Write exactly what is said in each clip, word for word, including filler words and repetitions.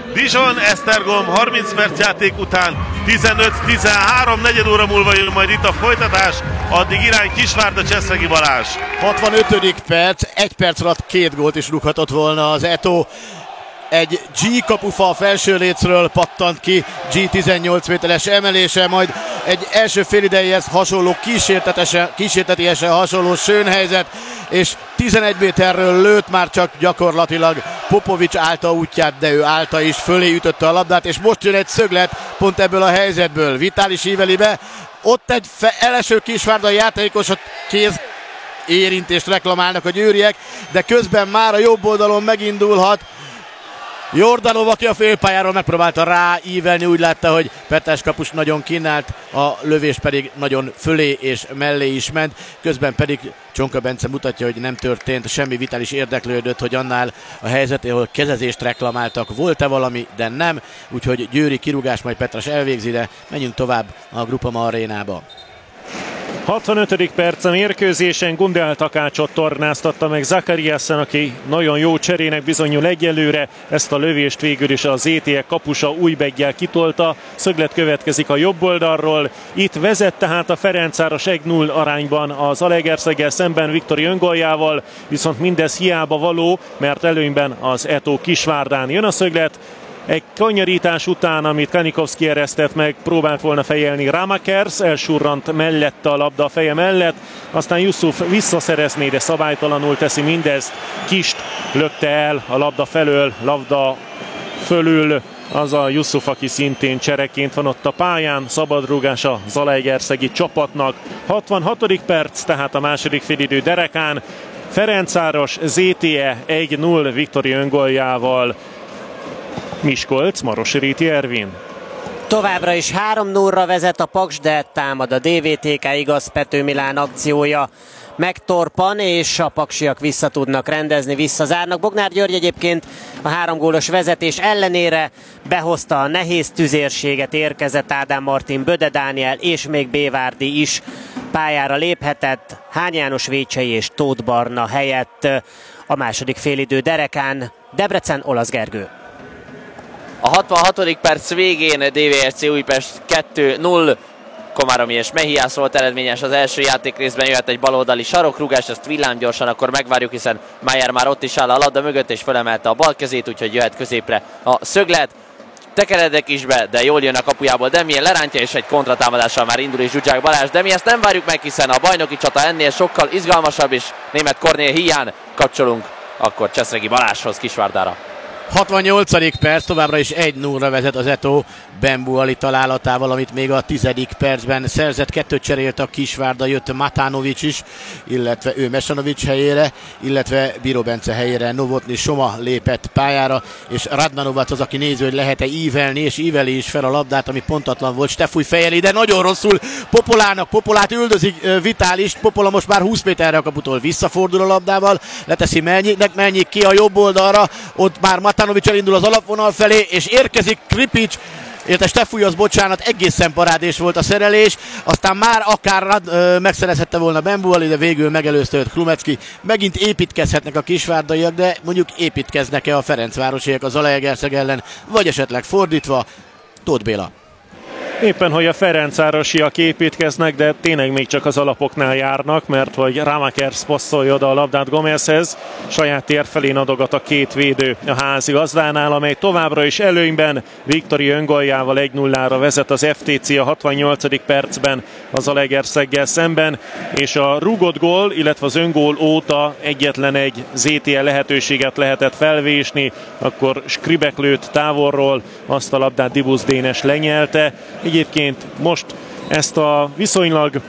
Dijon Esztergom harminc perc játék után tizenöt tizenhárom, negyed óra múlva jön majd itt a folytatás, addig irány Kisvárda Cseszegi Balázs. hatvanötödik perc, egy perc alatt két gólt is rúghatott volna az Eto. Egy G kapufa a felső lécről pattant ki, G tizennyolc méteres emelése, majd egy első félidejéhez hasonló kísértetiesen hasonló sőnhelyzet, és tizenegy méterről lőtt már csak gyakorlatilag Popovics állta útját, de ő állta is, fölé ütötte a labdát, és most jön egy szöglet pont ebből a helyzetből. Vitális íveli be, ott egy eleső Kisvárdai játékosot kéz érintést reklamálnak a győriek, de közben már a jobb oldalon megindulhat Jordanov, aki a félpályáról megpróbálta ráívelni, úgy látta, hogy Petes kapus nagyon kínált, a lövés pedig nagyon fölé és mellé is ment, közben pedig Csonka Bence mutatja, hogy nem történt semmi. Vitális érdeklődött, hogy annál a helyzetél, ahol kezezést reklamáltak, volt-e valami, de nem, úgyhogy győri kirúgás, majd Petras elvégzi, de menjünk tovább a Groupama arénába. hatvanötödik perc a mérkőzésen Gundel Takácsot tornáztatta meg Zakariasen, aki nagyon jó cserének bizonyul egyelőre. Ezt a lövést végül is a zé té e kapusa Újbeggyel kitolta. Szöglet következik a jobb oldalról. Itt vezet tehát a Ferencváros egy null arányban az Zalaegerszeggel szemben Viktori öngoljával, viszont mindez hiába való, mert előnyben az Eto Kisvárdán. Jön a szöglet. Egy kanyarítás után, amit Kanikovszki eresztett meg, próbált volna fejelni Ramakers, elsurrant mellette a labda a feje mellett, aztán Yusuf visszaszerezné, de szabálytalanul teszi mindezt. Kist lökte el a labda felől, labda fölül az a Yusuf, aki szintén csereként van ott a pályán. Szabadrúgás a zalaegerszegi csapatnak. hatvanhatodik perc, tehát a második félidő derekán. Ferencváros zé té e egy null Viktori öngoljával. Miskolc, Marosi Réti Ervin. Továbbra is három nullra vezet a Paks, de támad a dé vé té ká, igaz, Pető Milán akciója megtorpan, és a paksiak vissza tudnak rendezni, visszazárnak. Bognár György egyébként a három gólos vezetés ellenére behozta a nehéz tüzérséget, érkezett Ádám Martin, Böde Dániel és még Bévárdi is pályára léphetett, Hány János Vécsei és Tóth Barna helyett a második félidő derekán. Debrecen, Olasz Gergő. A hatvanhatodik perc végén dé vé er cé Újpest kettő null. Komáromi és Mehiász volt eredményes az első játékrészben, jöhet egy baloldali sarokrúgás, ezt villámgyorsan akkor megvárjuk, hiszen Mayer már ott is áll a labda mögött és felemelte a bal kezét, úgyhogy jöhet középre a szöglet. Tekeredek is be, de jól jön a kapujából Demien, lerántja, és egy kontratámadással már indul is Zsuzsák Balázs, de mi ezt nem várjuk meg, hiszen a bajnoki csata ennél sokkal izgalmasabb, és német Kornél hiány kapcsolunk akkor Cseszegi Balázshoz Kisvárdára. hatvannyolcadik perc, továbbra is egy nullra vezet az Eto Bembu Ali találatával, amit még a tizedik percben szerzett. Kettőt cserélt a Kisvárda, jött Matánovics is, illetve ő Mesanovics helyére, illetve Biro Bence helyére Novotny Soma lépett pályára, és Radmanovat az, aki néző, hogy lehet-e ívelni, és íveli is fel a labdát, ami pontatlan volt. Stefúj fejeli, de nagyon rosszul Popolának, Popolát üldözik Vitálist, Popola most már húsz méterre a kaputól visszafordul a labdával, leteszi Melnyiknek, Melnyik ki a jobb oldalra, ott már Matánovics elindul az alapvonal felé, és érkezik Kripics, illetve Stefújhoz, bocsánat, egészen parádés volt a szerelés, aztán már akár ö, megszerezhette volna Bembu Ali, de végül megelőzte őt Krumecki. Megint építkezhetnek a kisvárdaiak, de mondjuk építkeznek-e a ferencvárosiak a Zalaegerszeg ellen, vagy esetleg fordítva? Tóth Béla. Éppen, hogy a ferencvárosiak építkeznek, de tényleg még csak az alapoknál járnak, mert hogy Ramakers passzolja oda a labdát Gomezhez, saját tér felén adogat a két védő a házi gazdánál, amely továbbra is előnyben Viktori öngoljával egy nullára vezet az ef té cé a hatvannyolcadik percben az Zalaegerszeggel szemben, és a rúgott gól, illetve az öngól óta egyetlen egy zé té e lehetőséget lehetett felvésni, akkor Skribek lőtt távolról, azt a labdát Dibusz Dénes lenyelte. Egyébként most ezt a viszonylag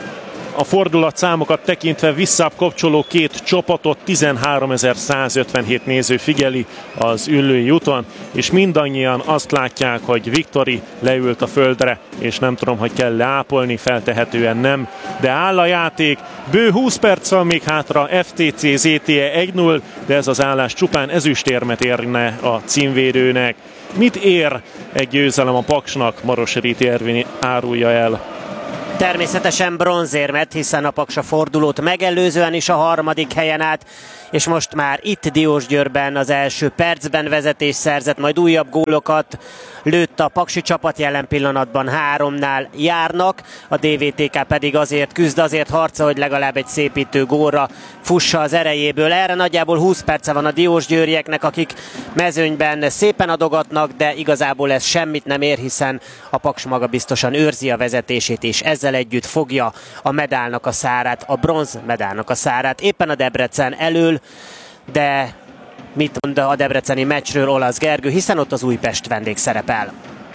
a fordulatszámokat tekintve visszább kapcsoló két csapatot tizenháromezer-százötvenhét néző figyeli az Üllői úton, és mindannyian azt látják, hogy Viktori leült a földre, és nem tudom, hogy kell leápolni, feltehetően nem, de áll a játék, bő húsz perc van még hátra, ef té cé zé té e egy null, de ez az állás csupán ezüstérmet érne a címvédőnek. Mit ér egy győzelem a Paksnak? Marosi Réti Ervin árulja el. Természetesen bronzérmet, hiszen a Paks a fordulót megelőzően is a harmadik helyen állt, és most már itt Diósgyőrben az első percben vezetés szerzett, majd újabb gólokat lőtt a paksi csapat, jelen pillanatban háromnál járnak, a dé vé té ká pedig azért küzd, azért harca, hogy legalább egy szépítő gólra fussa az erejéből. Erre nagyjából húsz perce van a diósgyőrieknek, akik mezőnyben szépen adogatnak, de igazából ez semmit nem ér, hiszen a Paks maga biztosan őrzi a vezetését, és ezzel együtt fogja a medálnak a szárát, a bronz medálnak a szárát. Éppen a Debrecen elől, de mit mond a debreceni meccsről Olasz Gergő, hiszen ott az Újpest vendég szerepel.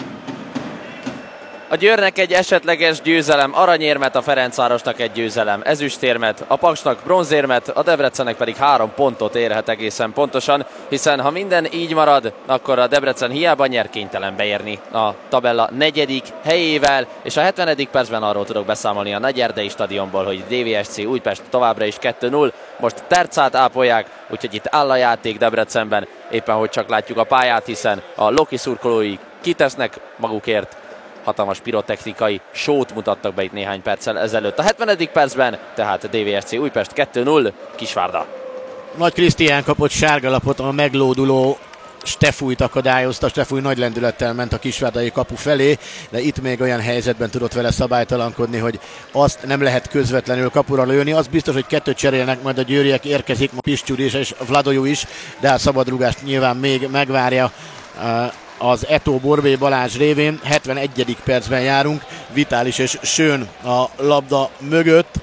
A Győrnek egy esetleges győzelem aranyérmet, a Ferencvárosnak egy győzelem ezüstérmet, a Paksnak bronzérmet, a Debrecennek pedig három pontot érhet egészen pontosan, hiszen ha minden így marad, akkor a Debrecen hiába nyer, kénytelen beérni a tabella negyedik helyével, és a hetvenedik percben arról tudok beszámolni a Nagyerdei stadionból, hogy dé vé es cé Újpest továbbra is kettő null, most tercát ápolják, úgyhogy itt áll a játék Debrecenben, éppen hogy csak látjuk a pályát, hiszen a Loki szurkolói kitesznek magukért, hatalmas pirotechnikai sót mutattak be itt néhány perccel ezelőtt. A hetvenedik percben tehát dé vé es cé Újpest kettő null, Kisvárda. Nagy Krisztián kapott sárgalapot, a meglóduló Stefújt akadályozta. Stefúj nagy lendülettel ment a kisvárdai kapu felé, de itt még olyan helyzetben tudott vele szabálytalankodni, hogy azt nem lehet közvetlenül kapura lőni. Az biztos, hogy kettőt cserélnek, majd a győriek, érkezik ma Pistyúr is és Vladojú is, de a szabadrúgást nyilván még megvárja az Eto Borbé Balázs révén. hetvenegyedik percben járunk, Vitális és Sőn a labda mögött,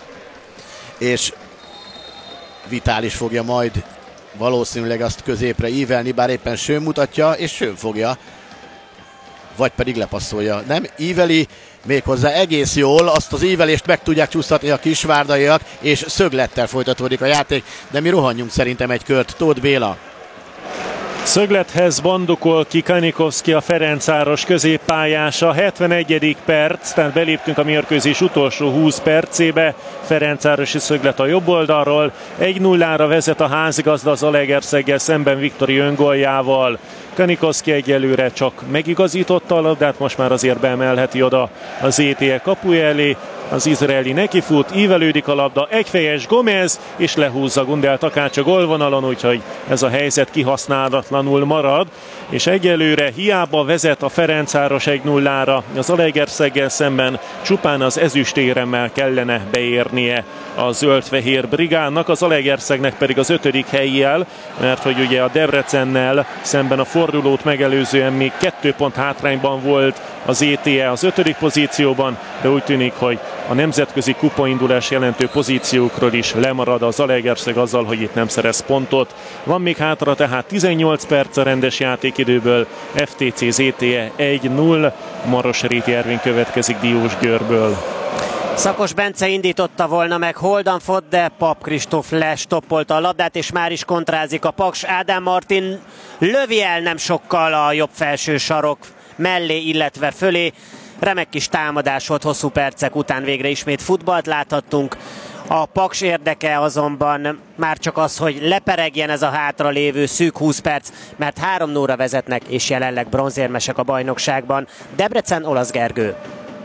és Vitális fogja majd valószínűleg azt középre ívelni, bár éppen Sőn mutatja, és Sőn fogja, vagy pedig lepasszolja. Nem íveli, méghozzá egész jól, azt az ívelést meg tudják csúsztatni a kisvárdaiak, és szöglettel folytatódik a játék, de mi rohanjunk szerintem egy kört. Tóth Béla. Szöglethez bandukol ki Kanikovszki, a Ferencváros középpályása. hetvenegyedik perc, tehát beléptünk a mérkőzés utolsó húsz percébe. Ferencvárosi szöglet a jobb oldalról. egy nullára vezet a házigazda az Zalaegerszeggel szemben Viktori öngoljával. Kanikovszki egyelőre csak megigazította a labdát, most már azért beemelheti oda a zé té e kapuja elé. Az izraeli nekifut, ívelődik a labda, egyfejes Gomez, és lehúzza Gundel Takács a gólvonalon, úgyhogy ez a helyzet kihasználatlanul marad, és egyelőre hiába vezet a Ferencváros egy nullára, az Zalaegerszeggel szemben csupán az ezüstéremmel kellene beérnie a zöld-fehér brigádnak, az Zalaegerszegnek pedig az ötödik helyjel, mert hogy ugye a Debrecennel szemben a fordulót megelőzően még kettő pont hátrányban volt a zé té e az ötödik pozícióban, de úgy tűnik, hogy a nemzetközi kupaindulás jelentő pozíciókról is lemarad a Zalaegerszeg azzal, hogy itt nem szerez pontot. Van még hátra tehát tizennyolc perc a rendes játékidőből, ef té cé zé té e egy null, Maros-Réti Ervin következik Diósgyőrből. Szakos Bence indította volna meg Holdanfot, de Pap Kristóf lestoppolta a labdát, és már is kontrázik a Paks. Ádám Martin lövi el nem sokkal a jobb felső sarok mellé, illetve fölé. Remek kis támadás volt, hosszú percek után végre ismét futballt láthattunk. A Paks érdeke azonban már csak az, hogy leperegjen ez a hátralévő szűk húsz perc, mert három nullra vezetnek, és jelenleg bronzérmesek a bajnokságban. Debrecen, Olasz Gergő.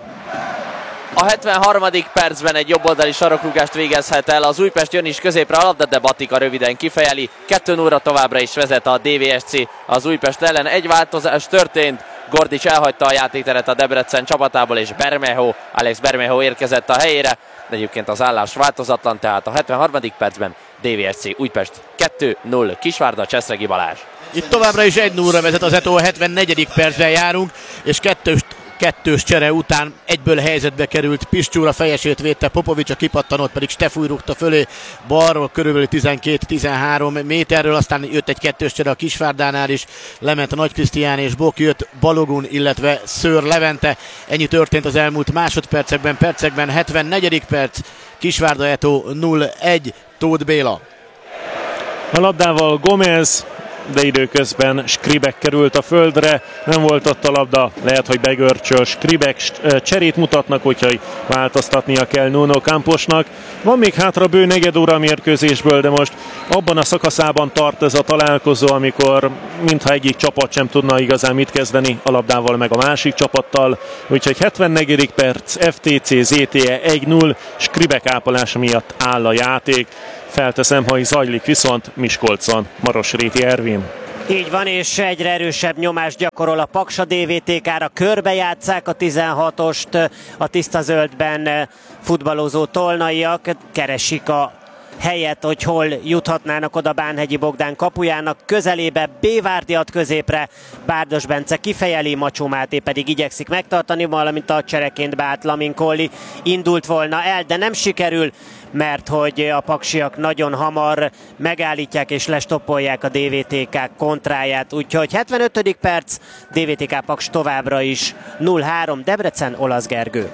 A hetvenharmadik percben egy jobboldali sarokrúgást végezhet el az Újpest, jön is középre a labda, de Batika röviden kifejeli. kettő nullra továbbra is vezet a dé vé es cé az Újpest ellen. Egy változás történt, Gordics elhagyta a játékteret a Debrecen csapatából, és Bermejo, Alex Bermejo érkezett a helyére. De egyébként az állás változatlan, tehát a hetvenharmadik percben dé vé es cé Újpest kettő null, Kisvárda, Cseszregi Balázs. Itt továbbra is egy nullra vezet az Eto, a hetvennegyedik percben járunk, és kettős kettős csere után egyből helyzetbe került Pistyúr, a fejesét védte Popovics, a kipattanót pedig Stefúj rúgta fölé balról körülbelül tizenkét-tizenhárom méterről, aztán jött egy kettős csere a Kisvárdánál is, lement a Nagy Krisztián és Bok, jött Balogun, illetve Szőr Levente. Ennyi történt az elmúlt másodpercekben, percekben. hetvennegyedik perc, Kisvárda Eto null egy, Tóth Béla. A labdával Gomez, de időközben Skribek került a földre, nem volt ott a labda, lehet, hogy begörcsöl. Skribek cserét mutatnak, úgyhogy változtatnia kell Nuno Camposnak. Van még hátra bő negyed óra a mérkőzésből, de most abban a szakaszában tart ez a találkozó, amikor mintha egyik csapat sem tudna igazán mit kezdeni a labdával meg a másik csapattal. Úgyhogy hetvennegyedik perc, ef té cé zé té e egy null, Skribek ápolása miatt áll a játék. felteszem, hogy zajlik viszont Miskolcon. Marosréti Ervin. Így van, és egyre erősebb nyomást gyakorol a Paks a dé vé té ká-ra. Körbejátsszák a tizenhatost, a tiszta zöldben futballozó tolnaiak, keresik a helyet, hogy hol juthatnának oda Bánhegyi Bogdán kapujának közelébe. Bévárdi ad középre, Bárdos Bence kifejeli, Macsó Máté pedig igyekszik megtartani, valamint a csereként beállt Lamin Kolli indult volna el, de nem sikerül, mert hogy a paksiak nagyon hamar megállítják és lestoppolják a dé vé té ká kontráját. Úgyhogy hetvenötödik perc, dé vé té ká Paks továbbra is nulla három, Debrecen, Olasz Gergő.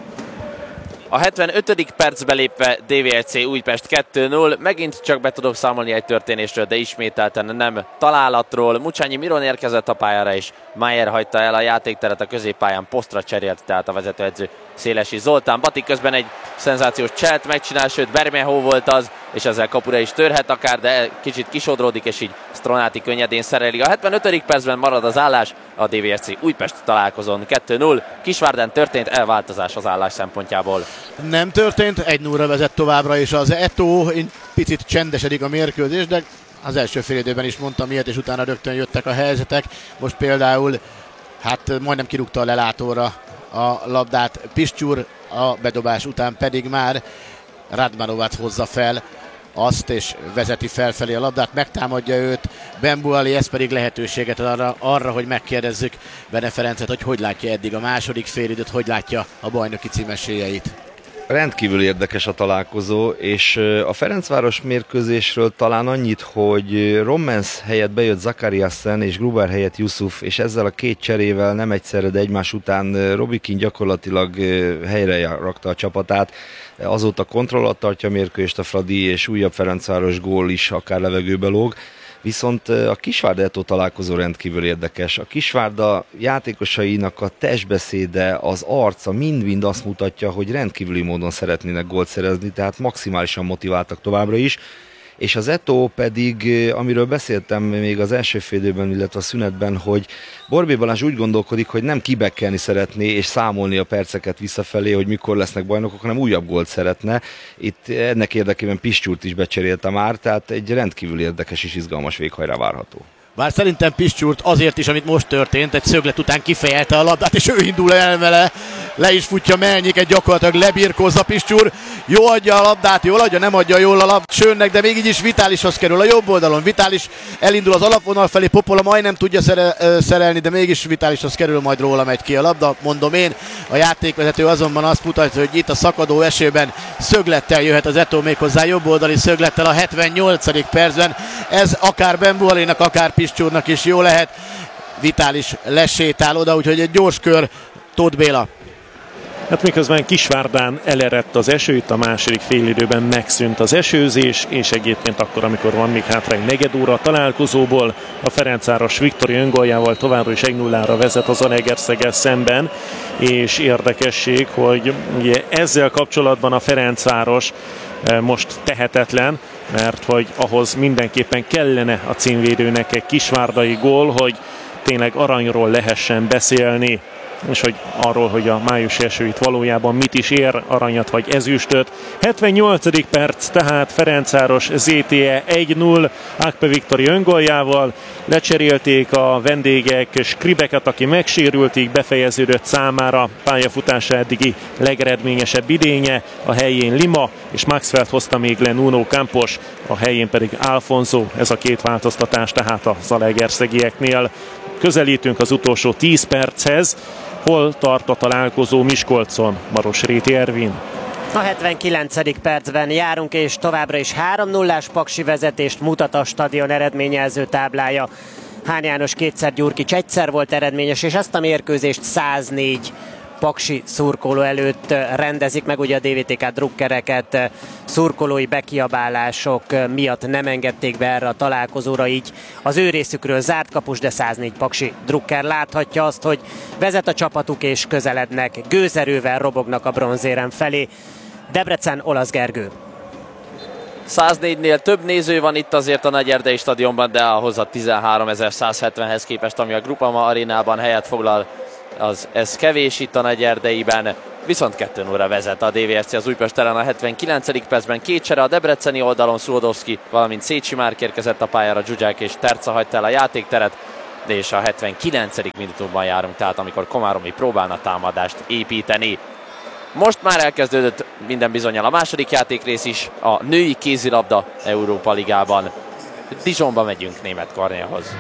A hetvenötödik percbe lépve dé vé el cé Újpest kettő null. Megint csak be tudok számolni egy történésről, de ismételten nem találatról. Mucsányi Miron érkezett a pályára, és Mayer hagyta el a játékteret a középpályán, posztra cserélt, tehát a vezetőedző Szélesi Zoltán. Bati közben egy szenzációs cselt megcsinál, sőt Bermehó volt az, és ezzel kapura is törhet akár, de kicsit kisodródik, és így Stronáti könnyedén szereli. A hetvenötödik percben marad az állás, a dé vé el cé Újpest találkozón kettő null. Kisvárdán történt elváltozás az állás szempontjából. Nem történt, egy nullra vezet továbbra is az Eto, picit csendesedik a mérkőzés, de az első fél időben is mondtam ilyet, és utána rögtön jöttek a helyzetek. Most például hát majdnem kirúgta a lelátóra a labdát Pisztyúr, a bedobás után pedig már Radmanovat hozza fel azt, és vezeti felfelé a labdát, megtámadja őt Bembuali, ez pedig lehetőséget arra, arra, hogy megkérdezzük Bene Ferencet, hogy hogy látja eddig a második félidőt, hogy látja a bajnoki cím esélyeit. Rendkívül érdekes a találkozó, és a Ferencváros mérkőzésről talán annyit, hogy Rommens helyett bejött Zakariasen és Gruber helyett Yusuf, és ezzel a két cserével nem egyszerre, de egymás után Robikin gyakorlatilag helyre rakta a csapatát. Azóta kontroll alatt tartja a mérkőzést a Fradi, és újabb Ferencváros gól is akár levegőbe lóg. Viszont a Kisvárda Eto találkozó rendkívül érdekes. A Kisvárda játékosainak a testbeszéde, az arca mind-mind azt mutatja, hogy rendkívüli módon szeretnének gólt szerezni, tehát maximálisan motiváltak továbbra is. És az Eto pedig, amiről beszéltem még az első félidőben, illetve a szünetben, hogy Borbély Balázs úgy gondolkodik, hogy nem kibekkelni szeretné és számolni a perceket visszafelé, hogy mikor lesznek bajnokok, hanem újabb gólt szeretne. Itt ennek érdekében Pisztyúrt is becserélte már, tehát egy rendkívül érdekes és izgalmas véghajrá várható. Bár szerintem Pisztyúrt azért is, amit most történt, egy szöglet után kifejelte a labdát, és ő indul el vele, le is futja Melnyiket, gyakorlatilag lebirkózza Pisztyúr, jó adja a labdát, jól adja, nem adja jól a labdát Sönnek, de még így is Vitálishoz kerül a jobb oldalon. Vitális elindul az alapvonal felé, Popola majdnem tudja szere, szerelni, de mégis Vitálishoz kerül, majd róla megy ki a labda. Mondom én, a játékvezető azonban azt mutatja, hogy itt a szakadó esőben szöglettel jöhet az Eto, méghozzá jobb oldali szöglettel a hetvennyolcadik percben. Ez akár Bembualinak, akár Pisztyúrnak is jó lehet. Vitális lesétál oda, úgyhogy egy gyors kör. Tóth Béla. Hát miközben Kisvárdán elerett az eső, itt a második félidőben megszűnt az esőzés, és egyébként akkor, amikor van még hátra egy negyed óra a találkozóból, a Ferencváros Viktori öngoljával továbbra is egy nullára vezet az Zalaegerszeggel szemben, és érdekesség, hogy ugye ezzel kapcsolatban a Ferencváros most tehetetlen, mert hogy ahhoz mindenképpen kellene a címvédőnek egy kisvárdai gól, hogy tényleg aranyról lehessen beszélni, és hogy arról, hogy a május eső itt valójában mit is ér, aranyat vagy ezüstöt. hetvennyolcadik perc, tehát Ferencváros zé té e egy null, Ákpe Viktori öngoljával, lecserélték a vendégek Skribeket, aki megsérült, így befejeződött számára pályafutása eddigi legeredményesebb idénye, a helyén Lima, és Maxwell hozta még le Nuno Campos, a helyén pedig Alfonso, ez a két változtatás tehát a zalaegerszegieknél. Közelítünk az utolsó tíz perchez. Hol tart a találkozó Miskolcon? Marosréti Ervin. A hetvenkilencedik percben járunk, és továbbra is három nullás paksi vezetést mutat a stadion eredményjelző táblája. Hán János kétszer, Gyurkics egyszer volt eredményes, és ezt a mérkőzést száznégy paksi szurkoló előtt rendezik meg, ugye a dé vé té ká drukkereket szurkolói bekiabálások miatt nem engedték be erre a találkozóra, így az ő részükről zárt kapus, de száznégy paksi drukker láthatja azt, hogy vezet a csapatuk és közelednek, gőzerővel robognak a bronzérem felé. Debrecen, Olasz Gergő. száznégynél több néző van itt azért a Nagyerdei stadionban, de ahhoz a tizenháromezer-százhetvenhez képest, ami a Groupama arénában helyet foglal, az, ez kevés itt a Nagyerdeiben. viszont kettő nullra vezet a dé vé es cé az Újpest ellen a hetvenkilencedik percben. Két csere a debreceni oldalon, Szulodowski, valamint Szécsi Márk érkezett a pályára, Zsuzsák és Terca hagyta el a játékteret, és a hetvenkilencedik minutumban járunk, tehát amikor Komáromi próbálna támadást építeni. Most már elkezdődött minden bizonnyal a második játékrész is, a női kézilabda Európa Ligában. Dijonba megyünk Németh Kornélhoz.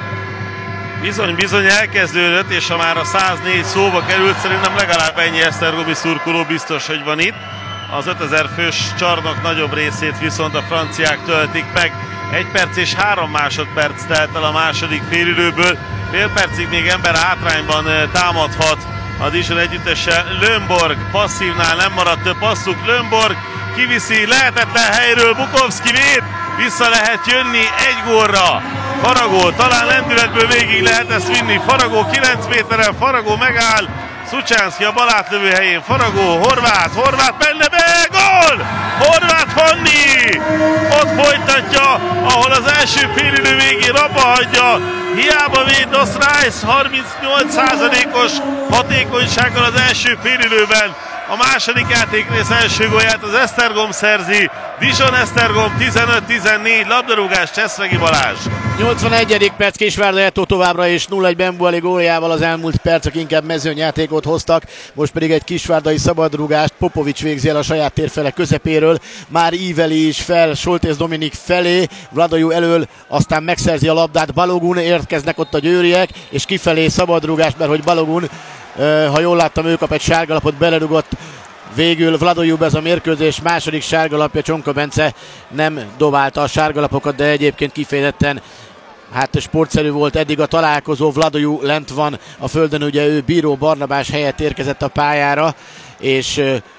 Bizony, bizony elkezdődött, és ha már a száznégy szóba került, szerintem legalább ennyi esztergomi szurkoló biztos, hogy van itt. Az ötezer fős csarnok nagyobb részét viszont a franciák töltik meg. Egy perc és három másodperc telt el a második félidőből. Fél percig még ember hátrányban támadhat a Dijon együttese. Lömborg passzívnál nem maradt több passzuk. Lömborg kiviszi lehetetlen helyről, Bukovszki véd, vissza lehet jönni egy gólra. Faragó, talán lendületből végig lehet ezt vinni. Faragó kilenc méteren, Faragó megáll. Szucsánszki a bal átlövő helyén, Faragó, Horváth, Horváth benne be, gól! Horváth Fanni! Ott folytatja, ahol az első félidő végén abba hagyja. Hiába véd Dos Rice, harmincnyolc százalékos hatékonysággal az első félidőben. A második játékrész első gólját az Esztergom szerzi. Dijon Esztergom tizenöt tizennégy, labdarúgás Cseszregi Balázs. nyolcvanegyedik perc, Kisvárda Eto továbbra is nulla egy Bembuali góljával az elmúlt percek inkább mezőnyjátékot hoztak. Most pedig egy kisvárdai szabadrúgást Popovics végzi el a saját térfele közepéről. Már íveli is fel Soltész Dominik felé, Vladojú elől, aztán megszerzi a labdát Balogun, érkeznek ott a győriek, és kifelé szabadrúgás, mert hogy Balogun, ha jól láttam, ő kap egy sárgalapot, belerugott végül Vladojú ez a mérkőzés második sárgalapja. Csonka Bence nem dobálta a sárgalapokat, de egyébként kifejezetten hát sportszerű volt eddig a találkozó. Vladojú lent van a földön, ugye ő Bíró Barnabás helyett érkezett a pályára, és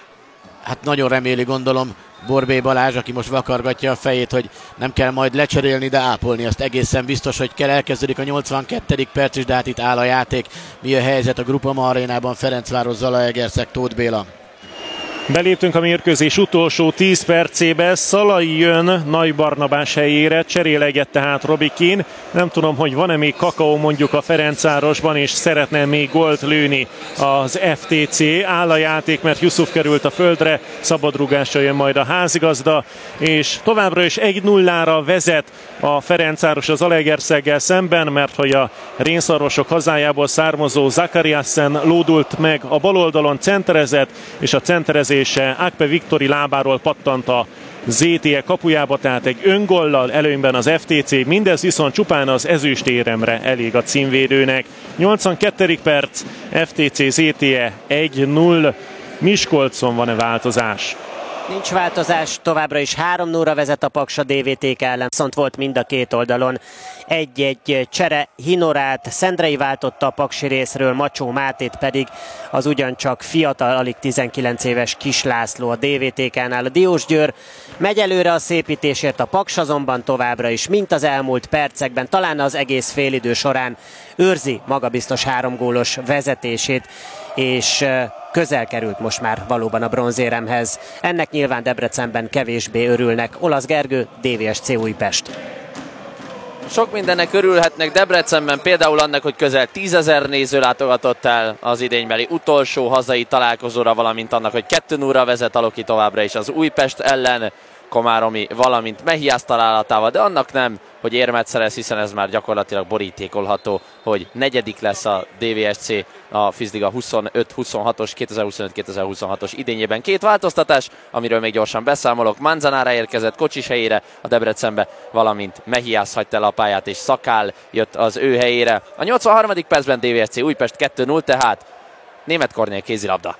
hát nagyon reméli, gondolom, Borbély Balázs, aki most vakargatja a fejét, hogy nem kell majd lecserélni, de ápolni azt egészen biztos, hogy kell. Elkezdődik a nyolcvankettedik perc is, de hát itt áll a játék. Mi a helyzet a Groupama arénában? Ferencváros, Zalaegerszeg, Tóth Béla. Beléptünk a mérkőzés utolsó tíz percébe, Szalai jön Nagy Barnabás helyére, cseréleget tehát Robi Keane. Nem tudom, hogy van-e még kakaó mondjuk a Ferencvárosban, és szeretne még gólt lőni az ef té cé. Áll a játék, mert Yusuf került a földre, szabadrúgással jön majd a házigazda, és továbbra is egy nullára vezet a Ferencváros az Zalaegerszeggel szemben, mert hogy a rénszarvasok hazájából származó Zakariasen lódult meg a bal oldalon, centerezett, és a centerezés és Akpe Viktori lábáról pattant a zé té e kapujába, tehát egy öngollal előnyben az ef té cé, mindez viszont csupán az ezüstéremre elég a címvédőnek. nyolcvankettedik perc, ef té cé zé té e egy null. Miskolcon van-e változás? Nincs változás, továbbra is három nullra vezet a Paks a dé vé té ká ellen, viszont volt mind a két oldalon egy-egy csere. Hinorát Szendrei váltotta a paksi részről, Macsó Mátét pedig az ugyancsak fiatal, alig tizenkilenc éves Kis László a dé vé té ká-nál. A Diósgyőr megy előre a szépítésért, a Paks azonban továbbra is, mint az elmúlt percekben, talán az egész félidő során őrzi magabiztos háromgólos vezetését, és közel került most már valóban a bronzéremhez. Ennek nyilván Debrecenben kevésbé örülnek. Olasz Gergő, dé vé es cé Újpest. Sok mindennek örülhetnek Debrecenben, például annak, hogy közel tízezer néző látogatott el az idénybeli utolsó hazai találkozóra, valamint annak, hogy kettő nullra vezet a Loki továbbra is az Újpest ellen, Komáromi, valamint Mehiász találatával, de annak nem, hogy érmet szerez, hiszen ez már gyakorlatilag borítékolható, hogy negyedik lesz a dé vé es cé a Fizliga huszonöt huszonhatos kétezer-huszonöt kétezer-huszonhatos idényében. Két változtatás, amiről még gyorsan beszámolok. Manzanára érkezett Kocsis helyére a Debrecenbe, valamint Mehiász hagyta el a pályát, és Szakál jött az ő helyére. A nyolcvanharmadik percben dé vé es cé Újpest kettő null, tehát Németh Kornél kézilabda.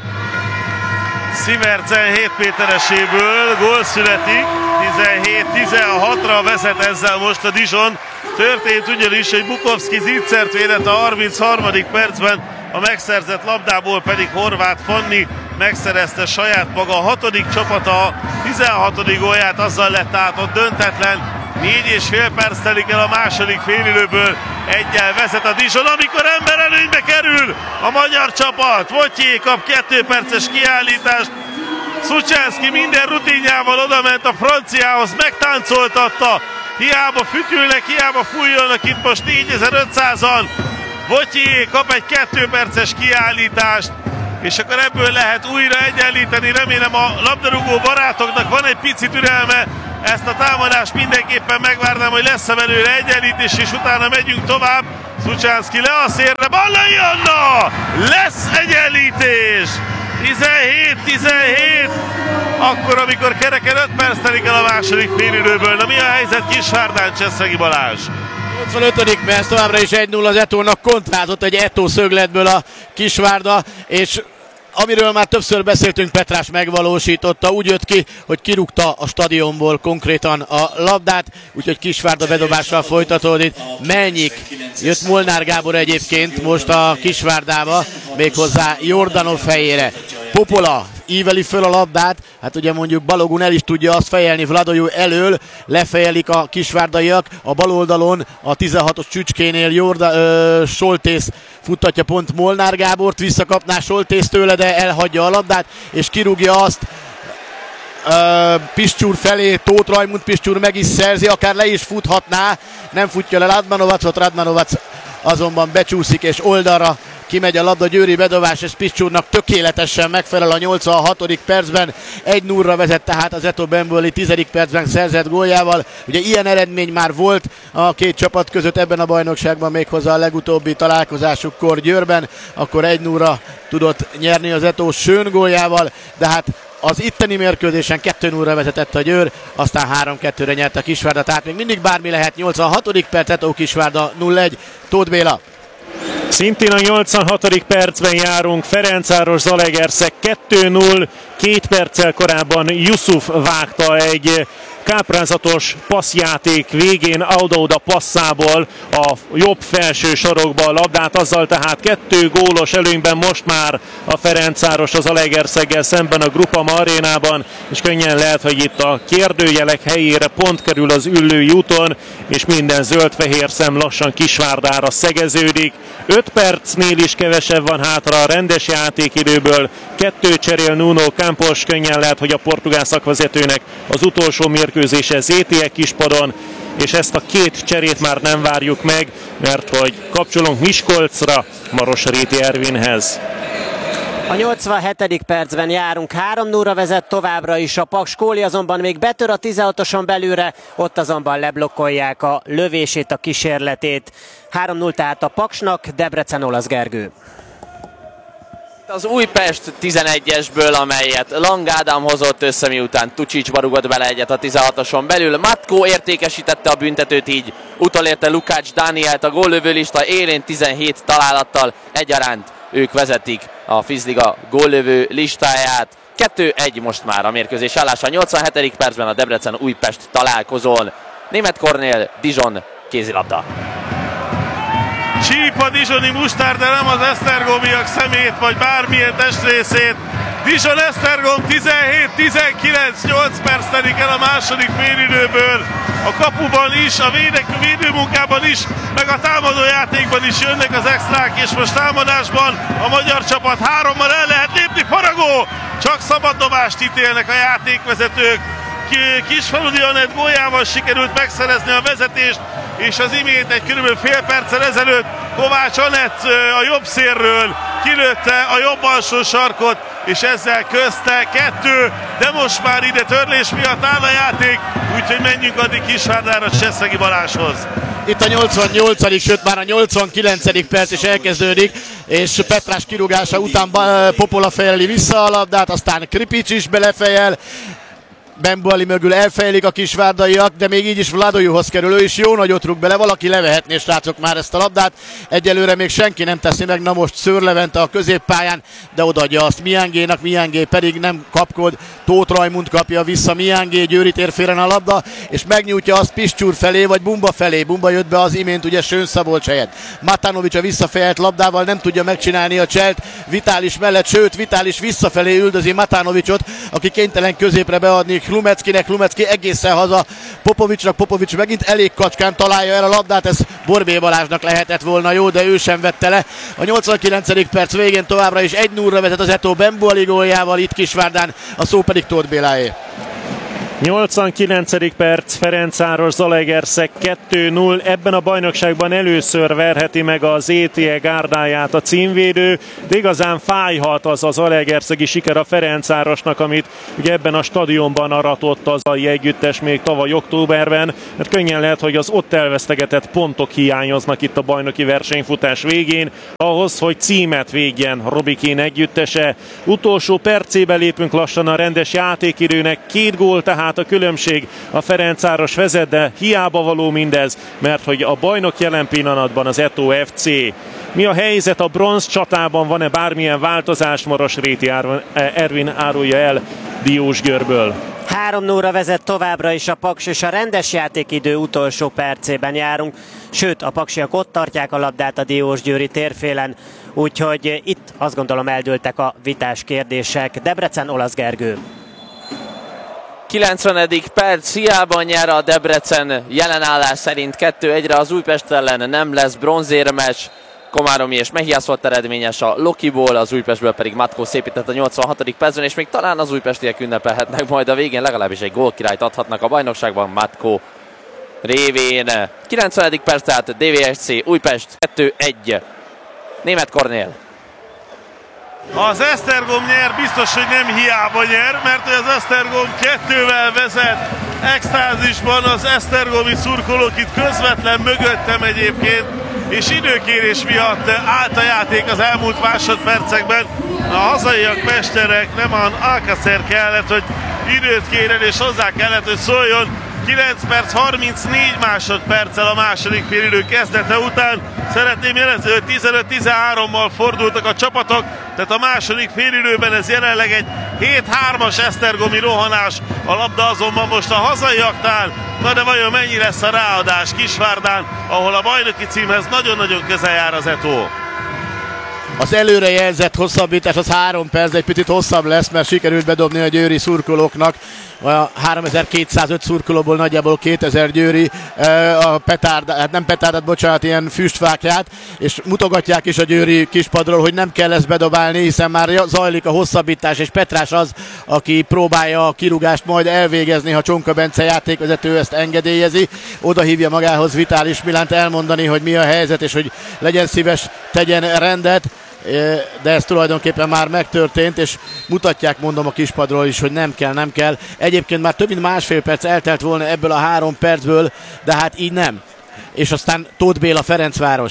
Szivercen hét métereséből gól születik, tizenhét tizenhatra vezet ezzel most a Dijon. Történt ugyanis, hogy Bukovszki zicsert védett a harmincharmadik percben, a megszerzett labdából pedig Horváth Fanni megszerezte saját maga a hatodik csapata, tizenhatodik gólját, azzal lett át ott döntetlen. Négy és fél perc telik el a második félidőből, egyel vezet a Dijon, amikor ember előnybe kerül a magyar csapat. Votyé kap kettő perces kiállítást, Szucsánszki minden rutinjával odament a franciához, megtáncoltatta, hiába fütyülnek, hiába fújjanak itt most négyezer-ötszázan. Votyé kap egy kettő perces kiállítást, és akkor ebből lehet újra egyenlíteni. Remélem a labdarúgó barátoknak van egy pici türelme, ezt a támadást mindenképpen megvárnám, hogy lesz-e belőle egyenlítés, és utána megyünk tovább. Szucsánszki le a szélre, Ballai Anna! Lesz egyenlítés! tizenhét tizenhét, akkor, amikor kereken öt perc telik el a második félidőből. Na, mi a helyzet Kisvárdán, Cseszegi Balázs? nyolcvanötödik perc, továbbra is egy nulla az Etónak, kontrázott egy Etó szögletből a Kisvárda, és amiről már többször beszéltünk, Petrás megvalósította, úgy jött ki, hogy kirúgta a stadionból konkrétan a labdát, úgyhogy Kisvárda bedobással folytatódik. Melnyik jött Molnár Gábor egyébként most a Kisvárdába, méghozzá Jordanov helyére. Popola íveli föl a labdát, hát ugye mondjuk Balogun el is tudja azt fejelni Vladojú elől, lefejelik a kisvárdaiak, a bal oldalon a tizenhatos Csücskénél Jorda, ö, Soltész futtatja pont Molnár Gábort, visszakapná Soltész tőle, de elhagyja a labdát, és kirúgja azt ö, Piscsúr felé, Tóth Rajmund. Piscsúr meg is szerzi, akár le is futhatná, nem futja le Radmanovacot, Radmanovac azonban becsúszik és oldalra kimegy a labda, Győri bedobás, és Piscsúrnak tökéletesen megfelel a nyolcvanhatodik percben. egy nullra vezet tehát az Eto Bemboli tizedik percben szerzett góljával. Ugye ilyen eredmény már volt a két csapat között ebben a bajnokságban, méghozzá a legutóbbi találkozásukkor Győrben, akkor egy nullra tudott nyerni az Eto Schön góljával, de hát az itteni mérkőzésen kettő nullra vezetett a Győr, aztán három kettőre nyert a Kisvárda, tehát még mindig bármi lehet. nyolcvanhatodik perc, Eto Kisvárda nulla egy. Tóth Béla. Szintén a nyolcvanhatodik percben járunk, Ferencváros Zalaegerszeg kettő null, két perccel korábban Yusuf vágta egy káprázatos passzjáték végén Audauda passzából a jobb felső sarokba a labdát, azzal tehát kettő gólos előnyben most már a Ferencváros az Zalaegerszeggel szemben a Groupama arénában, és könnyen lehet, hogy itt a kérdőjelek helyére pont kerül az Üllői úton, és minden zöld-fehér szem lassan Kisvárdára szegeződik. öt percnél is kevesebb van hátra a rendes játékidőből, kettő cserél Nuno Campos, könnyen lehet, hogy a portugál szakvezetőnek az utolsó mérkőzése zé té é Kispadon, és ezt a két cserét már nem várjuk meg, mert hogy kapcsolunk Miskolcra, Marosréti Ervinhez. A nyolcvanhetedik percben járunk, három nullra vezet továbbra is a Paks. Kóli azonban még betör a tizenhatoson belülre, ott azonban leblokkolják a lövését, a kísérletét. három null tehát a Paksnak, Debrecen, Olasz Gergő. Az Újpest tizenegyesből, amelyet Lang Ádám hozott össze, miután Tucsicsba rugott bele egyet a tizenhatoson belül. Matkó értékesítette a büntetőt, így utolérte Lukács Dánielt a góllövőlista élén tizenhét találattal egyaránt. Ők vezetik a Fizliga góllövő listáját. kettő egy most már a mérkőzés állása. A nyolcvanhetedik percben a Debrecen-Újpest találkozón. Németh Kornél, Dijon kézilabda. Csíp a dijoni mustár, de nem az esztergomiak szemét, vagy bármilyen testrészét. Dijon Esztergom tizenhét tizenkilenc, nyolc perc telik el a második félidőből. A kapuban is, a védek, védőmunkában is, meg a támadójátékban is jönnek az extrák, és most támadásban a magyar csapat hárommal el lehet lépni. Faragó! Csak szabaddobást ítélnek a játékvezetők. Kisfaludi Anett góljával sikerült megszerezni a vezetést, és az imént egy körülbelül fél perccel ezelőtt Kovács Anett a jobb szélről kilőtte a jobb alsó sarkot, és ezzel közte kettő, de most már ide törlés miatt áll a játék, úgyhogy menjünk addig Kisvárdára, Cseszegi Balázshoz. Itt a nyolcvannyolcadik sőt már a nyolcvankilencedik perc is elkezdődik, és Petrás kirúgása után Popola fejeli vissza a labdát, aztán Kripics is belefejel, Bemboli mögül elfejlik a kisvárdaiak, de még így is Vladojuhoz kerül, ő is jó nagyot rúg bele, valaki levehetné, srácok, már ezt a labdát. Egyelőre még senki nem teszi meg, na most Szőr Levente a középpályán, de odaadja azt Miángénak, Miángé pedig nem kapkod, Tóth Rajmund kapja vissza Miángé, Győri térféren a labda, és megnyújtja azt Piscsúr felé, vagy Bumba felé. Bumba jött be az imént ugye Schön Szabolcs helyett. Matanovics a visszafejelt labdával nem tudja megcsinálni a cselt Vitális mellett, sőt Vitális visszafelé üldözi Matanovicsot, aki kénytelen középre beadni Klumeckinek, Klumecki egészen haza Popovicsnak, Popovics megint elég kacskán találja el a labdát, ez Borbély Balázsnak lehetett volna jó, de ő sem vette le. A nyolcvankilencedik perc végén továbbra is egy nullra vezet az Eto Bemboli góljával, itt Kisvárdán, a szó pedig Tóth Béláé. nyolcvankilencedik perc, Ferencváros Zalaegerszeg kettő null. Ebben a bajnokságban először verheti meg az zé té e gárdáját a címvédő, de igazán fájhat az a zalaegerszegi siker a Ferencvárosnak, amit ugye ebben a stadionban aratott az a együttes még tavaly októberben, mert könnyen lehet, hogy az ott elvesztegetett pontok hiányoznak itt a bajnoki versenyfutás végén, ahhoz, hogy címet végjen Robikén együttese. Utolsó percébe lépünk lassan a rendes játékidőnek, két gól tehát a különbség, a Ferencváros vezet, de hiába való mindez, mert hogy a bajnok jelen pillanatban az Eto ef cé. Mi a helyzet a bronz csatában, van-e bármilyen változás? Marosréti Ervin árulja el Diósgyőrből. három nullra vezet továbbra is a Paks, és a rendes játékidő utolsó percében járunk, sőt a paksiak ott tartják a labdát a Diósgyőri térfélen, úgyhogy itt azt gondolom eldőltek a vitás kérdések. Debrecen, Olasz Gergő. kilencvenedik perc, hiába nyer a Debrecen, jelenállás szerint kettő egyre az Újpest ellen, nem lesz bronzérmeccs. Komáromi és Mehiász volt eredményes a Lokiból, az Újpestből pedig Matkó szépített a nyolcvanhatodik percben, és még talán az újpestiek ünnepelhetnek majd a végén, legalábbis egy gólkirályt adhatnak a bajnokságban Matkó révén. kilencvenedik perc, tehát dé vé es cé Újpest kettő egy. Németh Kornél. Az Esztergom nyer, biztos, hogy nem hiába nyer, mert az Esztergom kettővel vezet, extázisban az esztergomi szurkolók itt közvetlen mögöttem egyébként, és időkérés miatt állt a játék az elmúlt másodpercekben. A hazaiak mesterek, nem a Alcacer kellett, hogy időt kérjen, és hozzá kellett, hogy szóljon. kilenc perc harmincnégy másodperccel a második félidő kezdete után. Szeretném jelezni, hogy tizenöt tizenhárommal fordultak a csapatok, tehát a második félidőben ez jelenleg egy hét hármas esztergomi rohanás, a labda azonban most a hazaiaknál. Na de vajon mennyi lesz a ráadás Kisvárdán, ahol a bajnoki címhez nagyon-nagyon közel jár az Eto? Az előrejelzett hosszabbítás az három perc, egy picit hosszabb lesz, mert sikerült bedobni a győri szurkolóknak. A háromezer-kétszázöt szurkolóból nagyjából kétezer győri a petárd, hát nem petárdát, bocsánat, ilyen füstfákját, és mutogatják is a győri kispadról, hogy nem kell ezt bedobálni, hiszen már zajlik a hosszabbítás, és Petrás az, aki próbálja a kirúgást majd elvégezni, ha Csonka Bence játékvezető ezt engedélyezi. Oda hívja magához Vitális Milánt elmondani, hogy mi a helyzet, és hogy legyen szíves, tegyen rendet. De ez tulajdonképpen már megtörtént, és mutatják, mondom, a kispadról is, hogy nem kell, nem kell. Egyébként már több mint másfél perc eltelt volna ebből a három percből, de hát így nem. És aztán Tóth Béla, Ferencváros.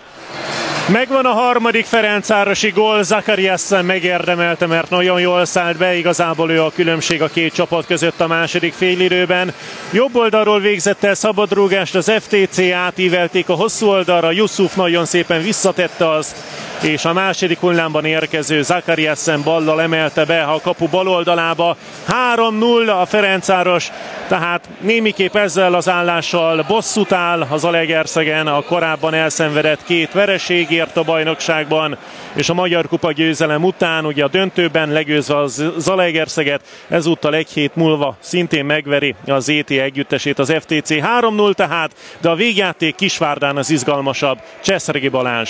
Megvan a harmadik ferencvárosi gól, Zakariassen megérdemelte, mert nagyon jól szállt be, igazából ő a különbség a két csapat között a második félidőben. Jobb oldalról végzett el szabadrúgást, az ef té cé átívelték a hosszú oldalra, Yusuf nagyon szépen visszatette azt, és a második hullámban érkező Zakariassen ballal emelte be a kapu bal oldalába. három null a Ferencváros, tehát némiképp ezzel az állással bosszút áll az Zalaegerszegen a korábban elszenvedett két vereségért a bajnokságban, és a Magyar Kupa győzelem után, ugye a döntőben legyőzve a Zalaegerszeget, ezúttal egy hét múlva szintén megveri a zé té együttesét az ef té cé. három null tehát, de a végjáték Kisvárdán az izgalmasabb. Cseszregi Balázs.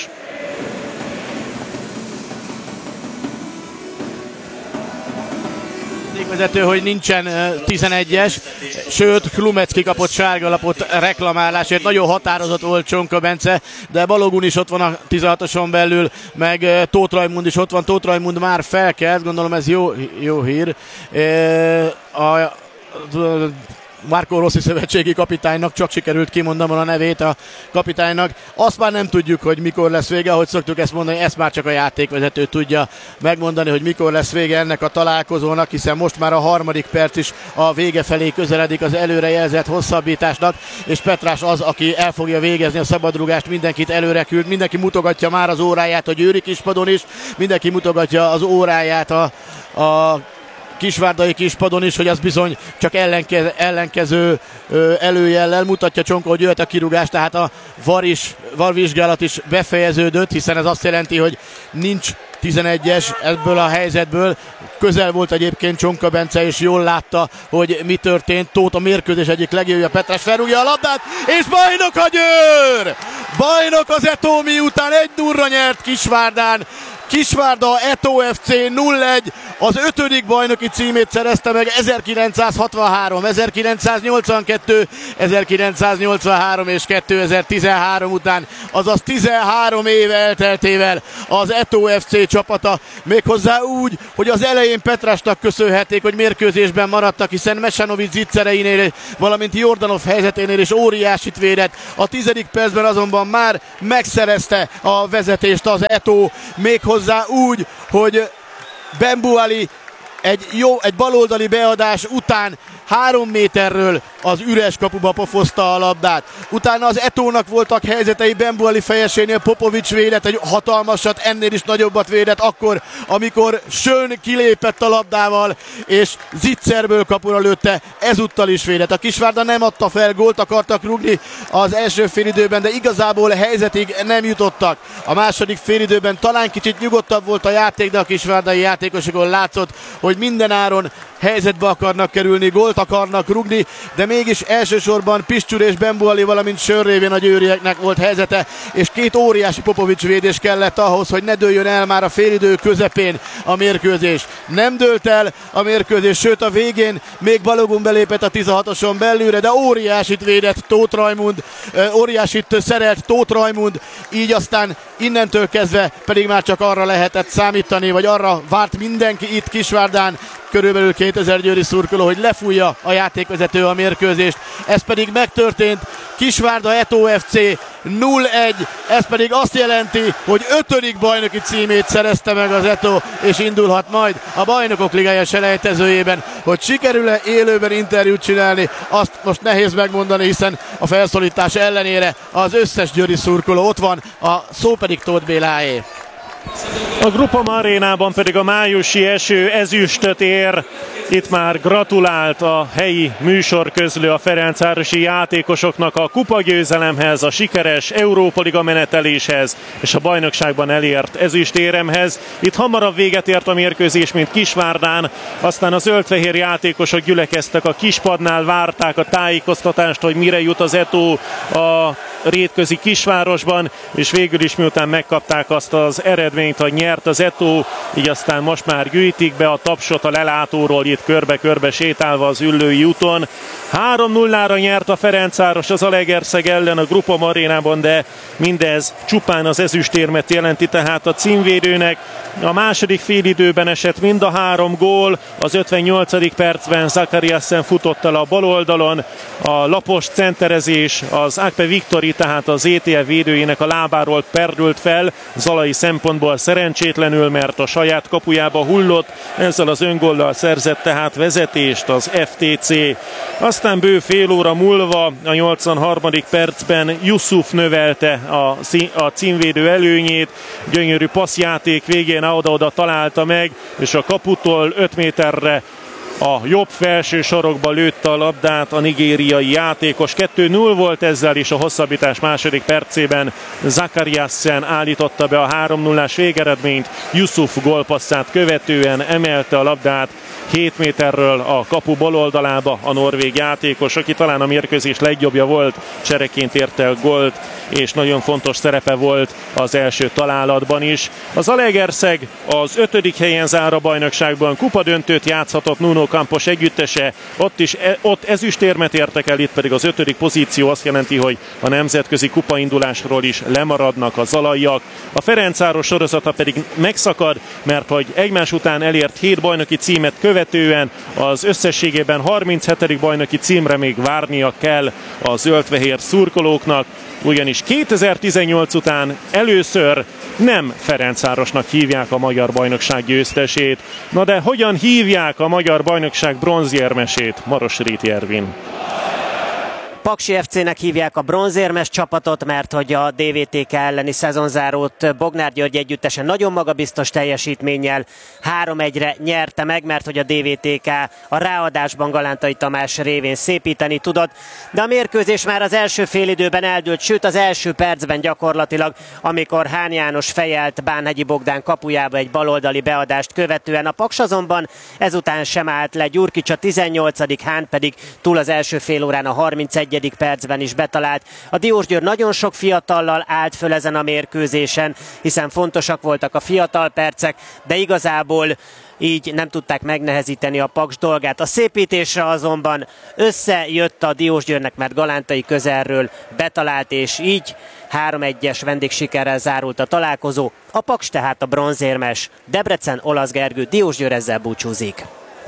Vezető, hogy nincsen tizenegyes, sőt Klumecki kapott sárgalapot reklamálásért, nagyon határozott volt Csonka Bence, de Balogun is ott van a tizenhatoson belül, meg Tóth Rajmund is ott van, Tóth Rajmund már felkelt, gondolom ez jó, jó hír. A, a, Marco Rossi szövetségi kapitánynak, csak sikerült kimondanom a nevét a kapitánynak. Azt már nem tudjuk, hogy mikor lesz vége, ahogy szoktuk ezt mondani, ezt már csak a játékvezető tudja megmondani, hogy mikor lesz vége ennek a találkozónak, hiszen most már a harmadik perc is a vége felé közeledik az előrejelzett hosszabbításnak, és Petrás az, aki el fogja végezni a szabadrúgást, mindenkit előre küld, mindenki mutogatja már az óráját a győri kispadon is, mindenki mutogatja az óráját a, a kisvárdai kispadon is, hogy az bizony csak ellenke, ellenkező ö, előjellel mutatja Csonka, hogy jöhet a kirúgás, tehát a var is, varvizsgálat is befejeződött, hiszen ez azt jelenti, hogy nincs tizenegyes ebből a helyzetből. Közel volt egyébként Csonka Bence, és jól látta, hogy mi történt. Tóth a mérkőzés egyik legjobbja, Petrás felrúgja a labdát, és bajnok a Győr! Bajnok az Eto, miután egy nullra nyert Kisvárdán. Kisvárda Eto ef cé nulla egy, az ötödik bajnoki címét szerezte meg ezerkilencszázhatvanhárom, ezerkilencszáznyolcvankettő, ezerkilencszáznyolcvanhárom és kétezer-tizenhárom után, azaz tizenhárom év elteltével az Eto ef cé csapata, méghozzá úgy, hogy az elején Petrásnak köszönhették, hogy mérkőzésben maradtak, hiszen Mesanovic zicsereinél, valamint Jordanov helyzeténél is óriásit védett. A tizedik percben azonban már megszerezte a vezetést az Eto, méghozzá úgy, hogy Bembuali egy jó, egy baloldali beadás után három méterről az üres kapuba pofozta a labdát. Utána az Etónak voltak helyzetei, Bembuali fejesénél Popovics védett egy hatalmasat, ennél is nagyobbat védett akkor, amikor Schön kilépett a labdával, és Zicserből kapura lőtte, ezúttal is védett. A Kisvárda nem adta fel, gólt akartak rúgni az első félidőben, de igazából helyzetig nem jutottak. A második félidőben talán kicsit nyugodtabb volt a játék, de a kisvárdai játékosokon látszott, hogy mindenáron helyzetbe akarnak kerülni, gólt akarnak rugni, de mégis elsősorban Piscsúr és Bembuali, valamint Schön révén a győrieknek volt helyzete, és két óriási Popovics védés kellett ahhoz, hogy ne dőljön el már a félidő közepén a mérkőzés. Nem dőlt el a mérkőzés, sőt a végén még Balogun belépett a tizenhatoson belülre, de óriásit védett Tóth Rajmund, óriásit szerelt Tóth Rajmund, így aztán innentől kezdve pedig már csak arra lehetett számítani, vagy arra várt mindenki itt Kisvárdán, körülbelül kétezer győri szurkoló, hogy lefújja a játékvezető a mérkőzést. Ez pedig megtörtént. Kisvárda Eto ef cé nulla egy, ez pedig azt jelenti, hogy ötödik bajnoki címét szerezte meg az Eto, és indulhat majd a Bajnokok Ligája selejtezőjében. Hogy sikerül-e élőben interjút csinálni, azt most nehéz megmondani, hiszen a felszólítás ellenére az összes győri szurkoló ott van, a szó pedig Tóth Béláé. A Groupama arénában pedig a májusi eső ezüstöt ér. Itt már gratulált a helyi műsorközlő a ferencvárosi játékosoknak a kupagyőzelemhez, a sikeres Európa Liga meneteléshez és a bajnokságban elért ezüstéremhez. Itt hamarabb véget ért a mérkőzés, mint Kisvárdán, aztán a zöldfehér játékosok gyülekeztek a kispadnál, várták a tájékoztatást, hogy mire jut az Eto a rétközi kisvárosban, és végül is miután megkapták azt az eredményt, hogy nyert az Eto, így aztán most már gyűjtik be a tapsot a lelátóról itt körbe-körbe sétálva az Üllői úton. három nullára nyert a Ferencváros az Zalaegerszeg ellen a Groupama arénában, de mindez csupán az ezüstérmet jelenti, tehát a címvédőnek. A második félidőben esett mind a három gól, az ötvennyolcadik percben Zakariasen futott el a bal oldalon, a lapos centerezés, az Akpe Viktori, tehát az é té ef védőjének a lábáról perdült fel, zalai szempontból szerencsétlenül, mert a saját kapujába hullott, ezzel az öngollal szerzett tehát vezetést az ef té cé. Aztán bő fél óra múlva a nyolcvanharmadik percben Yusuf növelte a, a címvédő előnyét, gyönyörű passzjáték végén oda-oda találta meg, és a kaputól öt méterre a jobb felső sarokba lőtte a labdát a nigériai játékos. kettő null volt ezzel, és a hosszabbítás második percében Zakariasen állította be a három nullás végeredményt. Yusuf gólpasszát követően emelte a labdát hét méterről a kapu baloldalába a norvég játékos, aki talán a mérkőzés legjobbja volt, csereként ért el gólt, és nagyon fontos szerepe volt az első találatban is. Az Zalaegerszeg az ötödik helyen zár a bajnokságban, kupadöntőt játszhatott Nuno Campos együttese, ott is ott ezüstérmet értek el, itt pedig az ötödik pozíció azt jelenti, hogy a nemzetközi kupaindulásról is lemaradnak a zalaiak. A Ferencváros sorozata pedig megszakad, mert hogy egymás után elért hét bajnoki címet követően az összességében harminchetedik bajnoki címre még várnia kell a zöldfehér szurkolóknak, ugyanis kétezer-tizennyolc után először nem Ferencvárosnak hívják a magyar bajnokság győztesét. Na de hogyan hívják a magyar bajnokság bronzérmesét? Maros Réti Ervin. Paksi ef cének hívják a bronzérmes csapatot, mert hogy a dé vé té ká elleni szezonzárót Bognár György együttesen nagyon magabiztos teljesítménnyel három egyre nyerte meg, mert hogy a dé vé té ká a ráadásban Galántai Tamás révén szépíteni tudott, de a mérkőzés már az első félidőben eldőlt, sőt az első percben gyakorlatilag, amikor Hán János fejelt Bánhegyi Bogdán kapujába egy baloldali beadást követően. A Paks azonban ezután sem állt le, Gyurkics a tizennyolcadik, Hán pedig túl az első fél órán a harmincegyedik huszonnegyedik percben is betalált. A Diósgyőr nagyon sok fiatallal állt föl ezen a mérkőzésen, hiszen fontosak voltak a fiatal percek, de igazából így nem tudták megnehezíteni a Paks dolgát. A szépítésre azonban összejött a Diósgyőrnek, mert Galántai közelről betalált, és így három egyes vendégsikerrel zárult a találkozó. A Paks tehát a bronzérmes. Debrecen, Olasz Gergő, Diósgyőr ezzel búcsúzik.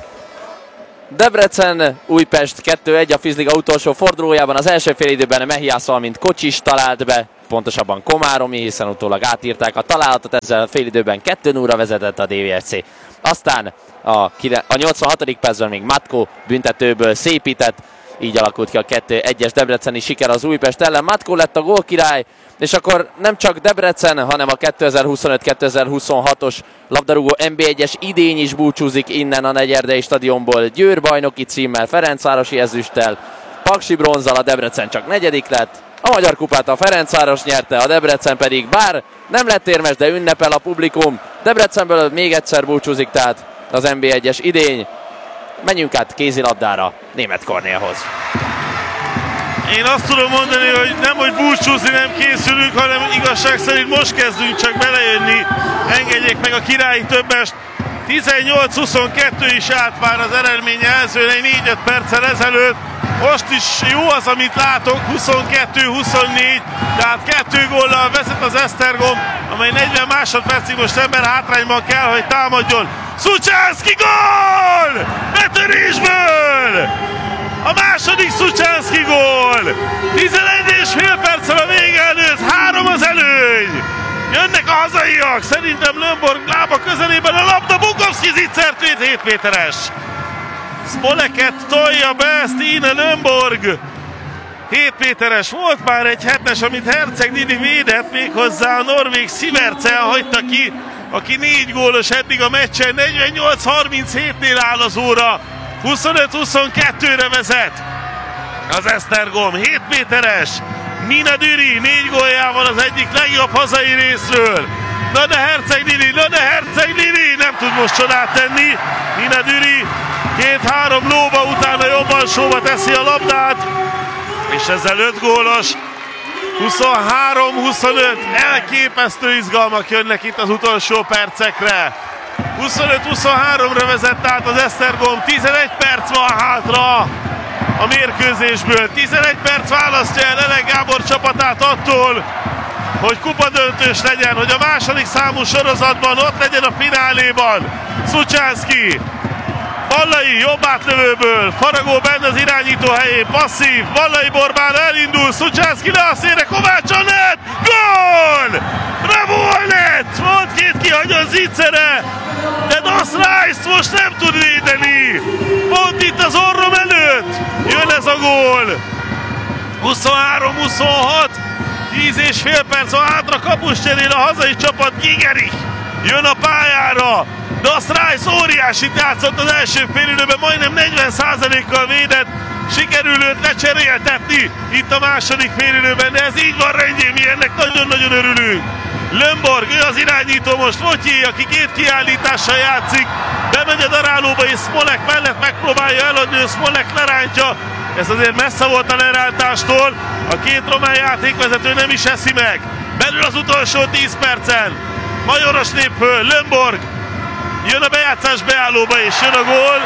Debrecen, Újpest kettő egy a Fizliga utolsó fordulójában. Az első félidőben Mehiász, valamint Kocsis talált be, pontosabban Komáromi, hiszen utólag átírták a találatot, ezzel a félidőben kettő nullra vezetett a dé vé es cé. Aztán a, a nyolcvanhatodik percben még Matko büntetőből szépített, így alakult ki a kettő egyes debreceni siker az Újpest ellen. Matko lett a gólkirály, és akkor nem csak Debrecen, hanem a kétezer-huszonöt kétezer-huszonhatos labdarúgó en bé egyes idény is búcsúzik innen a Negyerdei stadionból. Győr bajnoki címmel, Ferencvárosi ezüsttel, Paksi bronzzal, a Debrecen csak negyedik lett. A Magyar Kupát a Ferencváros nyerte, a Debrecen pedig bár nem lett érmes, de ünnepel a publikum. Debrecenből még egyszer búcsúzik tehát az en bé egyes idény. Menjünk át kézilabdára Németh Kornélhoz. Én azt tudom mondani, hogy nem, hogy búcsúzni nem készülünk, hanem igazság szerint most kezdünk csak belejönni. Engedjék meg a királyi többest. tizennyolc huszonkettő is állt már az eredmény jelzőn négy-öt perccel ezelőtt. Most is jó az, amit látok, huszonkettő huszonnégy, tehát kettő góllal vezet az Esztergom, amely negyven másodpercig most ember hátrányban kell, hogy támadjon. Szucsánszky gól! Betörésből! A második Szucsánszky gól! tizenegy és fél perccel a vége előtt, három az előny! Jönnek a hazaiak, szerintem Lömborg lába közelében a labda, Bukovszki zicsert hét méteres. Smoleket tolja be Stine Lömborg. hét méteres, volt már egy hetes, amit Herceg Didi védett, méghozzá a norvég Sivertsen hagyta ki, aki négy gólos eddig a meccsen, negyvennyolc harminchétnél áll az óra, huszonöt huszonkettőre vezet az Esztergom, hét méteres, Nina Düri négy góljával az egyik legjobb hazai részről. Na de Herceg Didi, na de Herceg Didi, nem tud most csodát tenni. Nina Düri két-három lóba, utána jobb alsóba teszi a labdát, és ezzel öt gólos, huszonhárom huszonöt, elképesztő izgalmak jönnek itt az utolsó percekre. huszonöt huszonháromra vezet át az Esztergom, tizenegy perc van hátra a mérkőzésből, tizenegy perc választja el Elek Gábor csapatát attól, hogy kupadöntős legyen, hogy a második számú sorozatban ott legyen a fináléban. Szucsánszky, Vallai jobb átlövőből, Faragó benne az irányító helyén, passzív, Vallai Borbán elindul, Szucsánszky le a szélre, Kovács a net, gól! Bravo a net! Volt két kihagyó Zicere, de Doss Rice most nem tud védeni. Pont itt az orrom előtt jön ez a gól. huszonhárom huszonhat, tíz és fél perc van hátra, kapus cserél a hazai csapat, Gigerich jön a pályára. Doss Rice óriásit játszott az első félidőben, majdnem negyven százalékkal védett, sikerül őt lecseréltetni itt a második félidőben, de ez így van rendjén, mi ennek nagyon-nagyon örülünk. Lömborg, ő az irányító most, Votyi, aki két kiállítással játszik, bemegy a darálóba és Smolek mellett megpróbálja eladni, Smolek lerántja, ez azért messze volt a lerántástól, a két román játékvezető nem is eszi meg. Belül az utolsó tíz percen, Majoros lép föl, Lömborg, jön a bejátszás beállóba és jön a gól.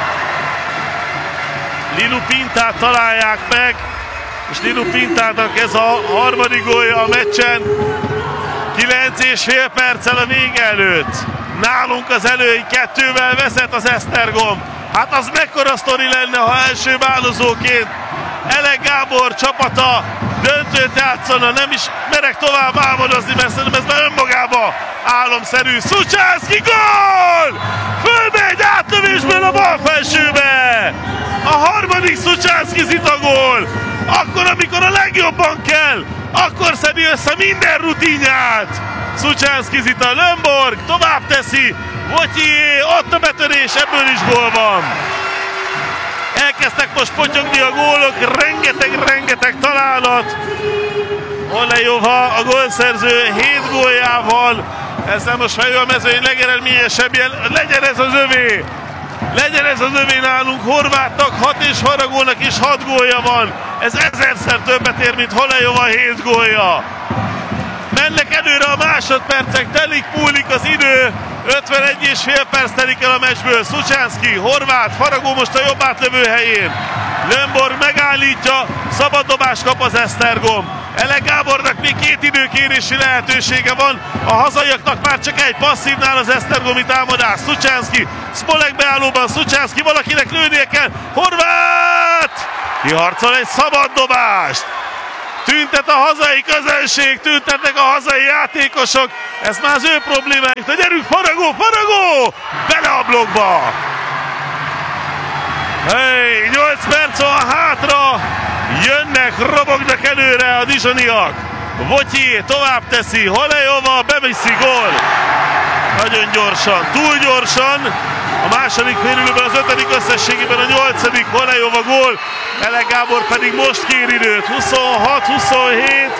Lilu Pintát találják meg, és Lilu Pintának ez a harmadik gólja a meccsen. kilenc és fél perccel a vége előtt. Nálunk az előny, kettővel vezet az Esztergom. Hát az mekkora sztori lenne, ha első bálozóként Elek Gábor csapata döntőt játszana, nem is merek tovább álmodozni, mert szerintem ez már önmagában álomszerű. Szucsánszky gól! Fölmegy átlövésből a bal felsőbe! A harmadik Szucsánszky Zita gól! Akkor, amikor a legjobban kell, akkor szedi össze minden rutinját! Szucsánszky Zita, Lömborg tovább teszi, Votyié, ott a betörés, ebből is gól van! Elkezdtek most potyogni a gólok, rengeteg-rengeteg találat. Olejova a gólszerző hét góljával, ezzel most fejül a mezőny legeredményesebb, legyen ez az övé. Legyen ez az övé nálunk, Horvátnak hat és Faragónak is hat gólja van. Ez ezerszer többet ér, mint Holejova hét gólja. Mennek előre a másodpercek, telik, múlik az idő. ötvenegy és fél perc telik el a meccsből. Szucsánszki, Horváth, Faragó most a jobb átlövő helyén. Lömborg megállítja, szabad dobást kap az Esztergom. Ele Gábornak még két időkérési lehetősége van, a hazaiaknak már csak egy passzívnál az esztergomi támadás. Szucsánszki, Smolek beállóban, Szucsánszki, valakinek lőnie kell, Horváth! Kiharcol egy szabad dobást. Tüntet a hazai közönség, tüntetnek a hazai játékosok, ez már az ő problémájuk. Na gyerünk, Faragó, Faragó! Bele a blokkba! Hey, nyolc perc van hátra, jönnek, robognak előre a dizsoniak. Votyi tovább teszi, Holejova beviszi, gól. Nagyon gyorsan, túl gyorsan. A második félidőben, az ötödik összességében a nyolcadik Holejova gól. Ele Gábor pedig most kér időt, huszonhat huszonhét.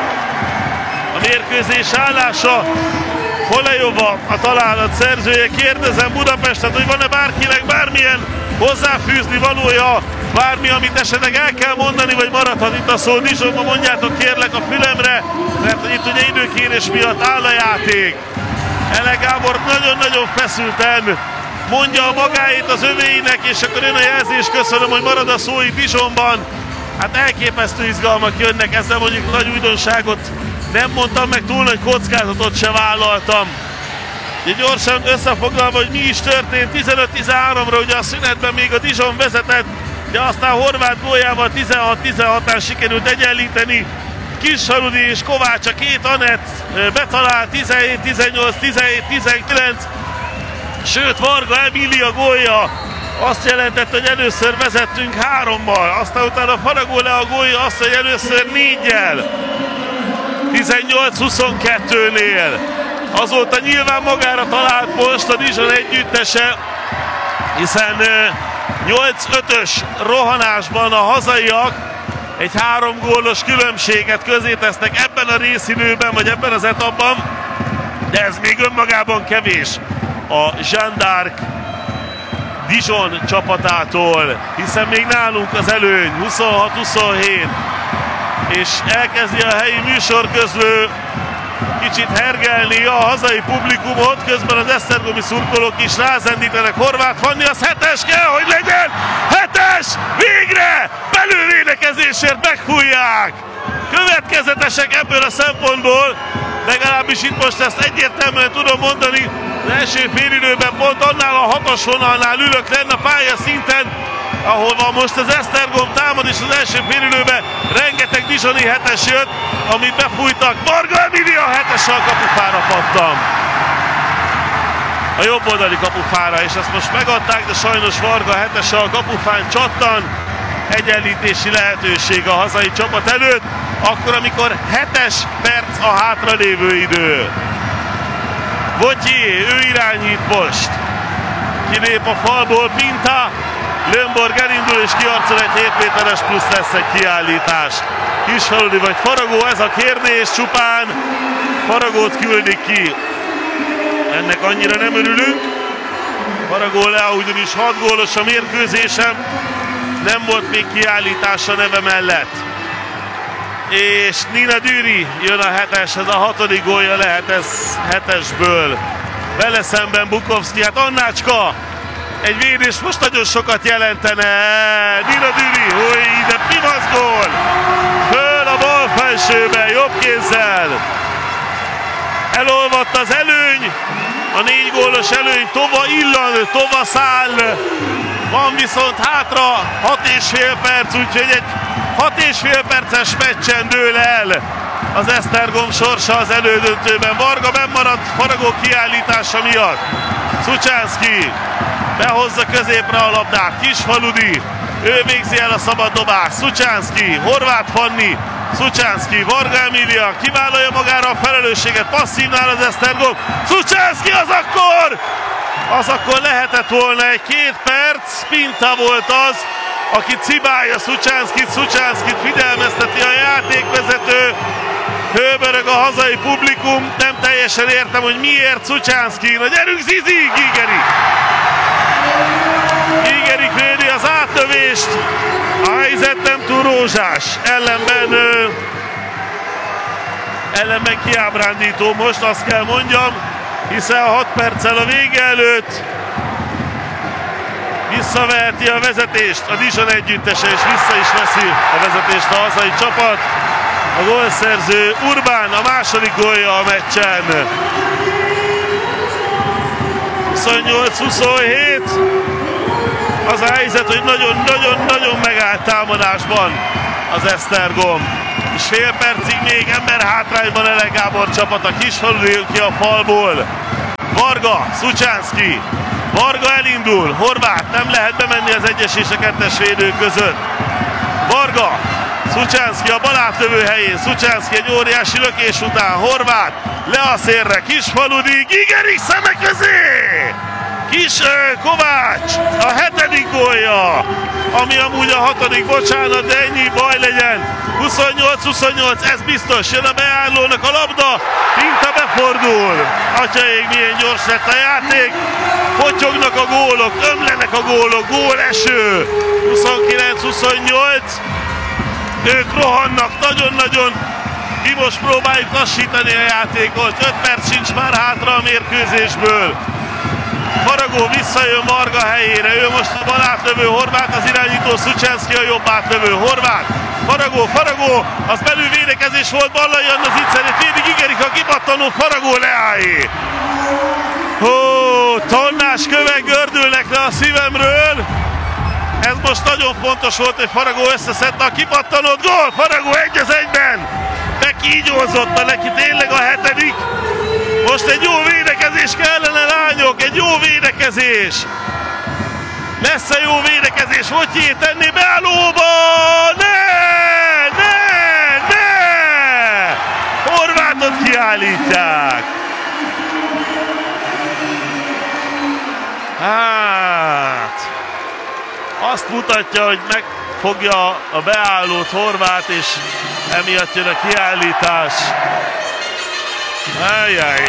A mérkőzés állása. Holejova a találat szerzője. Kérdezem Budapestet, hogy van-e bárkinek bármilyen hozzáfűzni valója, bármi, amit esetleg el kell mondani, vagy maradhat itt a szó Dijonba, mondjátok kérlek a fülemre, mert hogy itt ugye időkérés miatt áll a játék. Ele Gábor nagyon-nagyon feszülten mondja a magáét az övéinek, és akkor jön a jelzés, köszönöm, hogy marad a szó itt Dijonban. Hát elképesztő izgalmak jönnek, ezzel mondjuk nagy újdonságot nem mondtam, meg túl nagy kockázatot se vállaltam. Ugye gyorsan összefoglalva, hogy mi is történt, tizenöt tizenháromra ugye a szünetben még a Dijon vezetett, de aztán Horváth góljával tizenhat tizenhatán sikerült egyenlíteni. Kishaludi és Kovács, a két Anett betalált, tizenhét tizennyolc, tizenhét tizenkilenc, sőt Varga Emília gólja azt jelentette, hogy először vezettünk hárommal, aztán utána Faragó le a gólja azt, hogy először négyel, tizennyolc huszonkettőnél. Azóta nyilván magára talált most a Dijon együttese, hiszen nyolc ötös rohanásban a hazaiak egy három gólos különbséget közé tesznek ebben a részidőben, vagy ebben az etapban, de ez még önmagában kevés a Jeanne d'Arc Dijon csapatától, hiszen még nálunk az előny huszonhat huszonhét, és elkezdi a helyi műsorközlő kicsit hergelni a hazai publikumot, közben az esztergomi szurkolók is rázendítenek. Horváth Fanni, az hetes kell, hogy legyen! Hetes! Végre! Belővédekezésért megfújják! Következetesek ebből a szempontból, legalábbis itt most ezt egyértelműen tudom mondani. Az első félidőben pont annál a hatos vonalnál ülök lenne a pálya szinten, ahol van most az Esztergom támad, és az első félidőben rengeteg dijoni hetes jött, amit befújtak. Varga Emília a hetessel a kapufára pattan. A jobb oldali kapufára, és ezt most megadták, de sajnos Varga hetessel a kapufán csattan. Egyenlítési lehetőség a hazai csapat előtt, akkor amikor hetes perc a hátralévő idő. Votyi, ő irányít most. Kilép a falból Pinta, Lömborg elindul és kiharcol egy hét méteres plusz, lesz egy kiállítás. Kishaludi vagy Faragó, ez a kérdés, csupán Faragót küldik ki. Ennek annyira nem örülünk. Faragó le, ugyanis hat gólos a mérkőzésem, nem volt még kiállítása neve mellett. És Nina Düri jön a heteshez, a hatodik gólja lehet ez hetesből. Vele szemben Bukovszki, hát Annácska, egy védés most nagyon sokat jelentene. Nina Düri, húj, de pimasz gól! Föl a bal felsőbe, jobb kézzel. Elolvadt az előny, a négy gólos előny, tova illan, tova száll. Van viszont hátra hat és fél perc, úgyhogy egy hat és fél perces meccsen dől el az Esztergom sorsa az elődöntőben. Varga bennmaradt Faragó kiállítása miatt. Szucsánszki behozza középre a labdát, Kisfaludi, ő végzi el a szabad dobást. Szucsánszki, Horváth Fanni, Szucsánszki, Varga Emília kivállalja magára a felelősséget, passzívnál az Esztergom. Szucsánszki, az akkor! Az akkor lehetett volna egy két perc, Pinta volt az, aki cibálja Szucsánszkit, Szucsánszkit figyelmezteti a játékvezető, hőbörög a hazai publikum, nem teljesen értem, hogy miért Szucsánszki. Na gyerünk Zizi, Gigerik! Gigerik védi az átlövést, a helyzet nem túl rózsás, ellenben, ellenben kiábrándító most, azt kell mondjam, hiszen hat perccel a vége előtt visszaveheti a vezetést a Dijon együttese, és vissza is veszi a vezetést a hazai csapat. A gólszerző Urbán, a második gólja a meccsen. huszonnyolc huszonhét. Az a helyzet, hogy nagyon-nagyon-nagyon megállt támadásban az Esztergom. És fél percig még ember hátrányban Elek Gábor csapata, Kisfalu jön ki a falból. Varga, Szucsánszki. Varga elindul, Horváth, nem lehet bemenni az egyes és a kettes védő között. Varga, Szucsánszki a bal átlövő helyén, Szucsánszki egy óriási lökés után, Horváth le a szélre, Kisfaludi, Gigerik szeme közé! Kis uh, Kovács, a hetedik gólja, ami amúgy a hatodik, bocsánat, de ennyi baj legyen. huszonnyolc huszonnyolc, ez biztos, jön a beállónak a labda, Pinta befordul. Atyaég, milyen gyors lett a játék, potyognak a gólok, ömlenek a gólok, gól eső. huszonkilenc huszonnyolc, ők rohannak nagyon-nagyon, mi most próbáljuk lassítani a játékot, öt perc sincs már hátra a mérkőzésből. Faragó visszajön Varga helyére, ő most a bal átlövő, Horváth az irányító, Szucsánszki a jobb átlövő, Horváth, Faragó, Faragó, az belül védekezés volt, Ballai Anna zicserét védi, Gigerik a kipattanó, Faragó leállé. Hó, tonnás kövek gördülnek le a szívemről. Ez most nagyon fontos volt, hogy Faragó összeszedte a kipattanót, gól, Faragó egy az egyben. Megkígyózott neki tényleg a hetedik. Most egy jó védekezés kellene, lányok, egy jó védekezés. Lesz-e jó védekezés? Votyé tenni beállóba! Ne! Ne! Ne! Horváthot kiállítják. Hát... Azt mutatja, hogy megfogja a beállót Horváth, és emiatt jön a kiállítás. Ajjaj.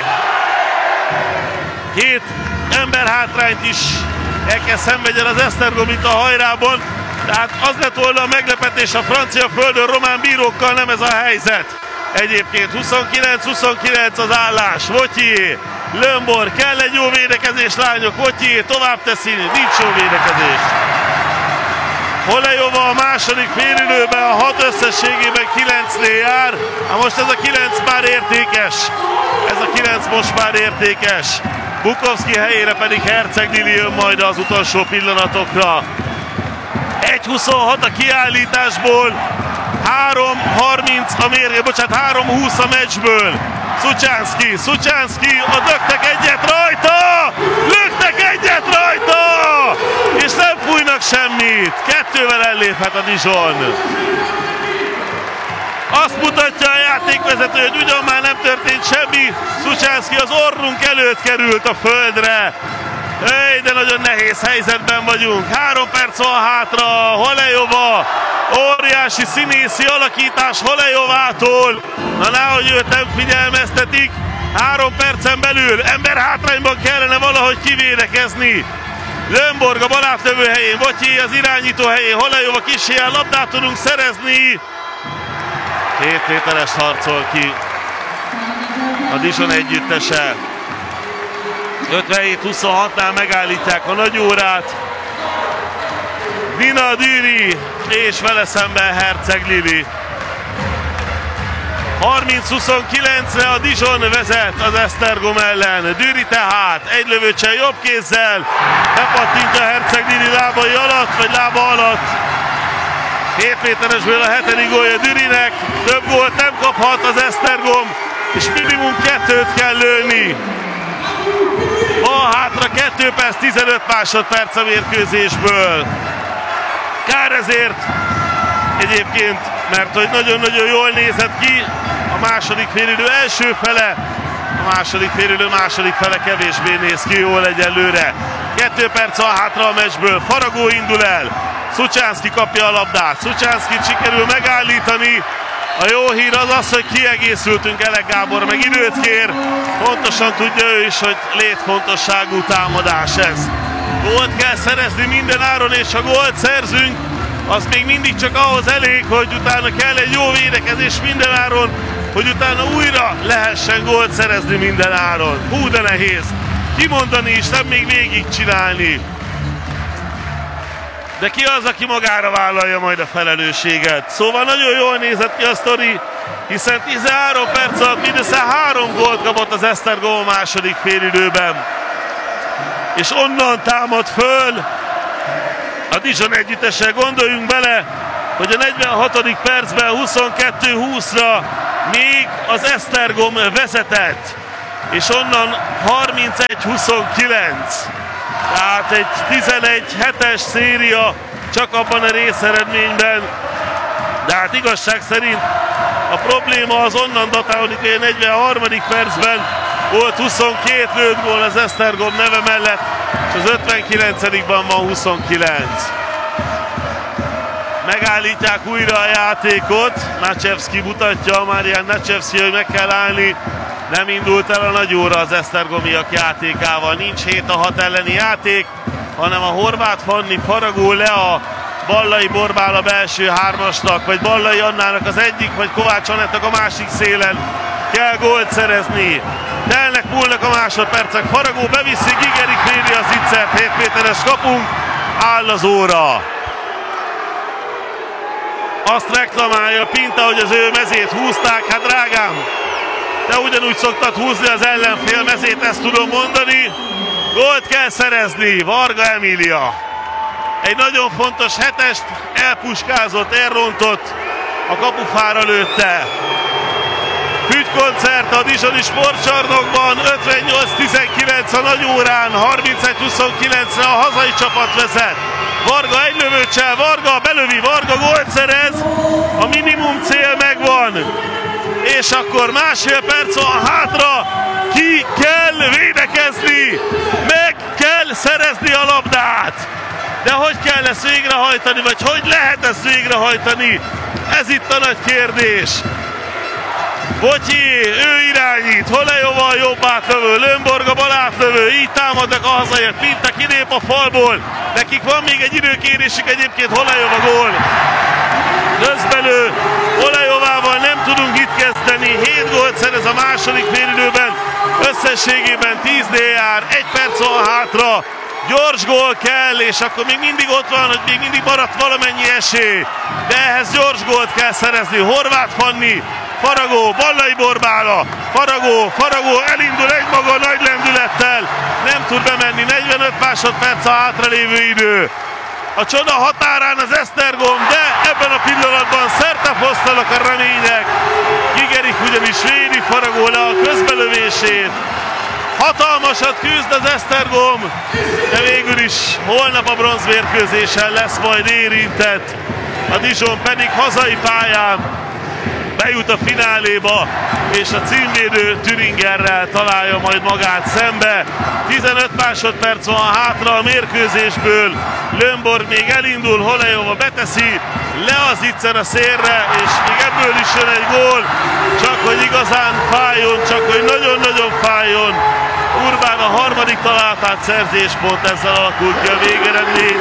Két ember hátrányt is el kell szenvedjen az Esztergom itt a hajrában. Tehát az lett volna a meglepetés a francia földön román bírókkal, nem ez a helyzet. Egyébként huszonkilenc huszonkilenc az állás. Votyié, Lömbor, kell egy jó védekezés, lányok. Votyié tovább teszi, nincs jó védekezés. Holejova a második félidőben, a hat összességében kilencnél jár. Hát most ez a kilenc már értékes. Ez a kilenc most már értékes. Bukovszki helyére pedig Herceg Lili jön majd az utolsó pillanatokra. egy huszonhat a kiállításból, három harminc a mérge, bocsánat, három húsz a meccsből. Szucsánszki, Szucsánszki, a dögtek egyet rajta! Löktek egyet rajta! És nem fújnak semmit. Kettővel elléphet a Dijon. Azt mutatja a játékvezető, hogy ugyan már nem történt semmi. Szucsánszki az orrunk előtt került a földre. Hey, de nagyon nehéz helyzetben vagyunk. Három perc van hátra, Holejova. Óriási színészi alakítás Holejovától. Na nehogy őt nem figyelmeztetik. Három percen belül ember hátrányban kellene valahogy kivédekezni. Lömborg a bal átlövő helyén, Votyié az irányító helyén, Holejova kis helyen labdát tudunk szerezni. Két méteres harcol ki a Dijon együttese. ötvenhét huszonhatnál megállítják a nagy órát. Dina Düri és vele szemben Herceg Lili. harminc huszonkilencre a Dijon vezet az Esztergom ellen. Düri tehát egy lövőcsel jobb kézzel bepattintja Herceg Lili lábai alatt, vagy lába alatt. Két méteresből a hetedik gólja Dürinek. Több gólt nem kaphat az Esztergom, és minimum kettőt kell lőni. Van hátra kettő perc, tizenöt másodperc a mérkőzésből. Kár ezért egyébként, mert hogy nagyon-nagyon jól nézett ki a második félidő első fele, a második félidő második fele kevésbé néz ki jól egyelőre. Kettő perc van hátra a meccsből, Faragó indul el, Szucsánszki kapja a labdát, Szucsánszkit sikerül megállítani. A jó hír az az, hogy kiegészültünk, Elek Gábor meg időt kér. Pontosan tudja ő is, hogy létfontosságú támadás ez. Gólt kell szerezni minden áron, és ha gólt szerzünk, az még mindig csak ahhoz elég, hogy utána kell egy jó védekezés mindenáron, hogy utána újra lehessen gólt szerezni mindenáron. Hú, de nehéz kimondani is, nem még végigcsinálni. De ki az, aki magára vállalja majd a felelősséget? Szóval nagyon jól nézett ki a sztori, hiszen tizenhárom perc alatt mindössze három gólt kapott az Esztergom a második félidőben. És onnan támad föl a Dijon együttessel. Gondoljunk bele, hogy a negyvenhatodik percben huszonkettő húszra még az Esztergom vezetett, és onnan harmincegy huszonkilenc. Tehát egy tizenegy hetes széria csak abban a részeredményben. De hát igazság szerint a probléma az onnan datálódik, hogy a negyvenharmadik percben volt huszonkét lőtt gól az Esztergom neve mellett, és az ötvenkilencedikben van huszonkilenc. Megállítják újra a játékot, Nacsevszki mutatja, Marián Nacsevszki, hogy meg kell állni. Nem indult el a nagy óra az esztergomiak játékával, nincs hét a hat elleni játék, hanem a Horváth Fanni faragó le a Ballai Borbál a belső hármasnak, vagy Ballai Annának az egyik, vagy Kovács Anettak a másik szélen kell gólt szerezni. Telnek, múlnak a másodpercek, faragó beviszi, Gigerik védi az Zicsert, hét méteres kapunk, áll az óra. Azt reklamálja Pinta, hogy az ő mezét húzták, hát drágám, te ugyanúgy szoktad húzni az ellenfél mezét, ezt tudom mondani. Gólt kell szerezni, Varga Emília. Egy nagyon fontos hetest elpuskázott, elrontott, a kapufára lőtte. Fügykoncert a Dijoni sportcsarnokban, ötvennyolc tizenkilenc a nagy órán, harmincegy huszonkilencre a hazai csapat vezet. Varga egy lövőcsel, Varga belövi, Varga gólt szerez, a minimum cél megvan. És akkor másfél perc van hátra, ki kell védekezni, meg kell szerezni a labdát. De hogy kell ezt végrehajtani, vagy hogy lehet ezt végrehajtani? Ez itt a nagy kérdés. Botyi, ő irányít, Holejóval jobb átlövő, Lönborg a bal átlövő, így támadnak a hazaiak, Pinta kilép a falból, nekik van még egy időkérésük, egyébként Holejova gól. Közbelő, Olejovával nem tudunk itt kezdeni, hét gólt szerez a második félidőben, összességében tíz dé jár, egy perc van hátra, gyors gól kell, és akkor még mindig ott van, hogy még mindig maradt valamennyi esély, de ehhez gyors gólt kell szerezni. Horváth Fanni, Faragó, Ballai Borbála, Faragó, Faragó elindul egymaga nagy lendülettel, nem tud bemenni, negyvenöt másodperc a hátralévő idő. A csoda határán az Esztergom, de ebben a pillanatban szertefosztanak a remények. Gigerik ugyanis védi Faragó le a közbelövését. Hatalmasat küzd az Esztergom, de végül is holnap a bronzmérkőzésen lesz majd érintett. A Dijon pedig hazai pályán bejut a fináléba, és a címvédő Thüringerrel találja majd magát szembe. tizenöt másodperc van hátra a mérkőzésből, Lönborg még elindul, Holejova beteszi, le az Zicser a szélre, és még ebből is jön egy gól, csak hogy igazán fájjon, csak hogy nagyon-nagyon fájjon. Urbán a harmadik találatát szerzéspont, ezzel alakul ki a végeredmény.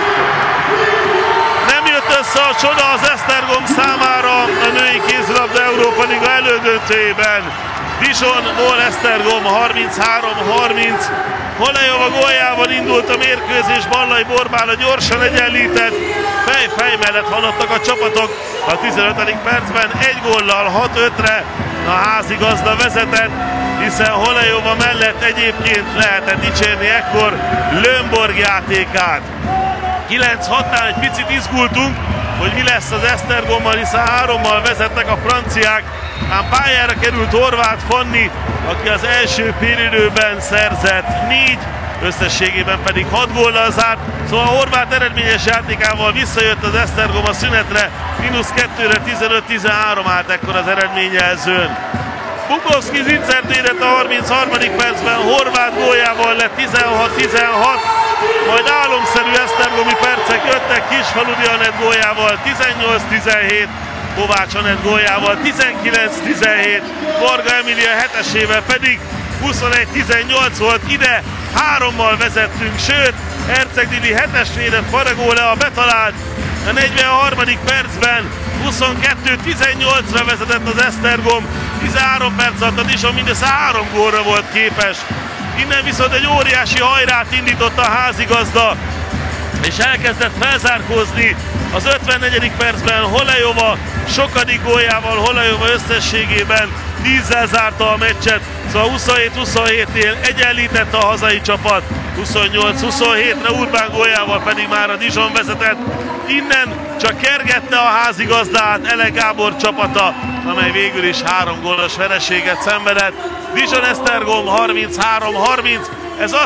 Nem jött össze a csoda az Esztergom számára a női kézilabda Európa Liga elődöntőjében. Dijon-ból Esztergom harminchárom harminc. Holejova góljával indult a mérkőzés, Ballai Borbála gyorsan egyenlített, fej-fej mellett haladtak a csapatok. A tizenötödik percben egy góllal hat ötre a házigazda vezetett, hiszen Holejova mellett egyébként lehetett dicsérni ekkor Lönborg játékát. kilenc hatnál egy picit izgultunk, hogy mi lesz az Esztergommal, hiszen hárommal vezetnek a franciák, ám pályára került Horváth Fanni, aki az első félidőben szerzett négy, összességében pedig hat góllal zárt, szóval a Horváth eredményes játékával visszajött az Esztergom a szünetre, mínusz kettőre tizenöt tizenhárom állt ekkor az eredményjelzőn. Bukowski Zicsert védett a harmincharmadik percben, Horváth góljával lett tizenhat tizenhat, majd álomszerű esztergomi percek jöttek, Kisfaludi Anett góljával tizennyolc tizenhét, Kovács Anett góljával tizenkilenc tizenhét, Varga Emília hetesével pedig huszonegy tizennyolc volt, ide hárommal vezettünk, sőt, Herceg Didi hetes védett, Faragó le a betalált, A negyvenharmadik percben huszonkettő tizennyolcra vezetett az Esztergom, tizenhárom perc alatt a Dijon mindössze három gólra volt képes. Innen viszont egy óriási hajrát indított a házigazda, és elkezdett felzárkózni az ötvennegyedik percben Holejova sokadik góljával. Holejova összességében tízzel zárta a meccset, szóval huszonhét huszonhétnél egyenlítette a hazai csapat, huszonnyolc huszonhétre Urbán góljával pedig már a Dijon vezetett. Innen csak kergette a házigazdát Ele Gábor csapata, amely végül is három gólos vereséget szenvedett. Dijon Esztergom harminchárom harminc, ez azt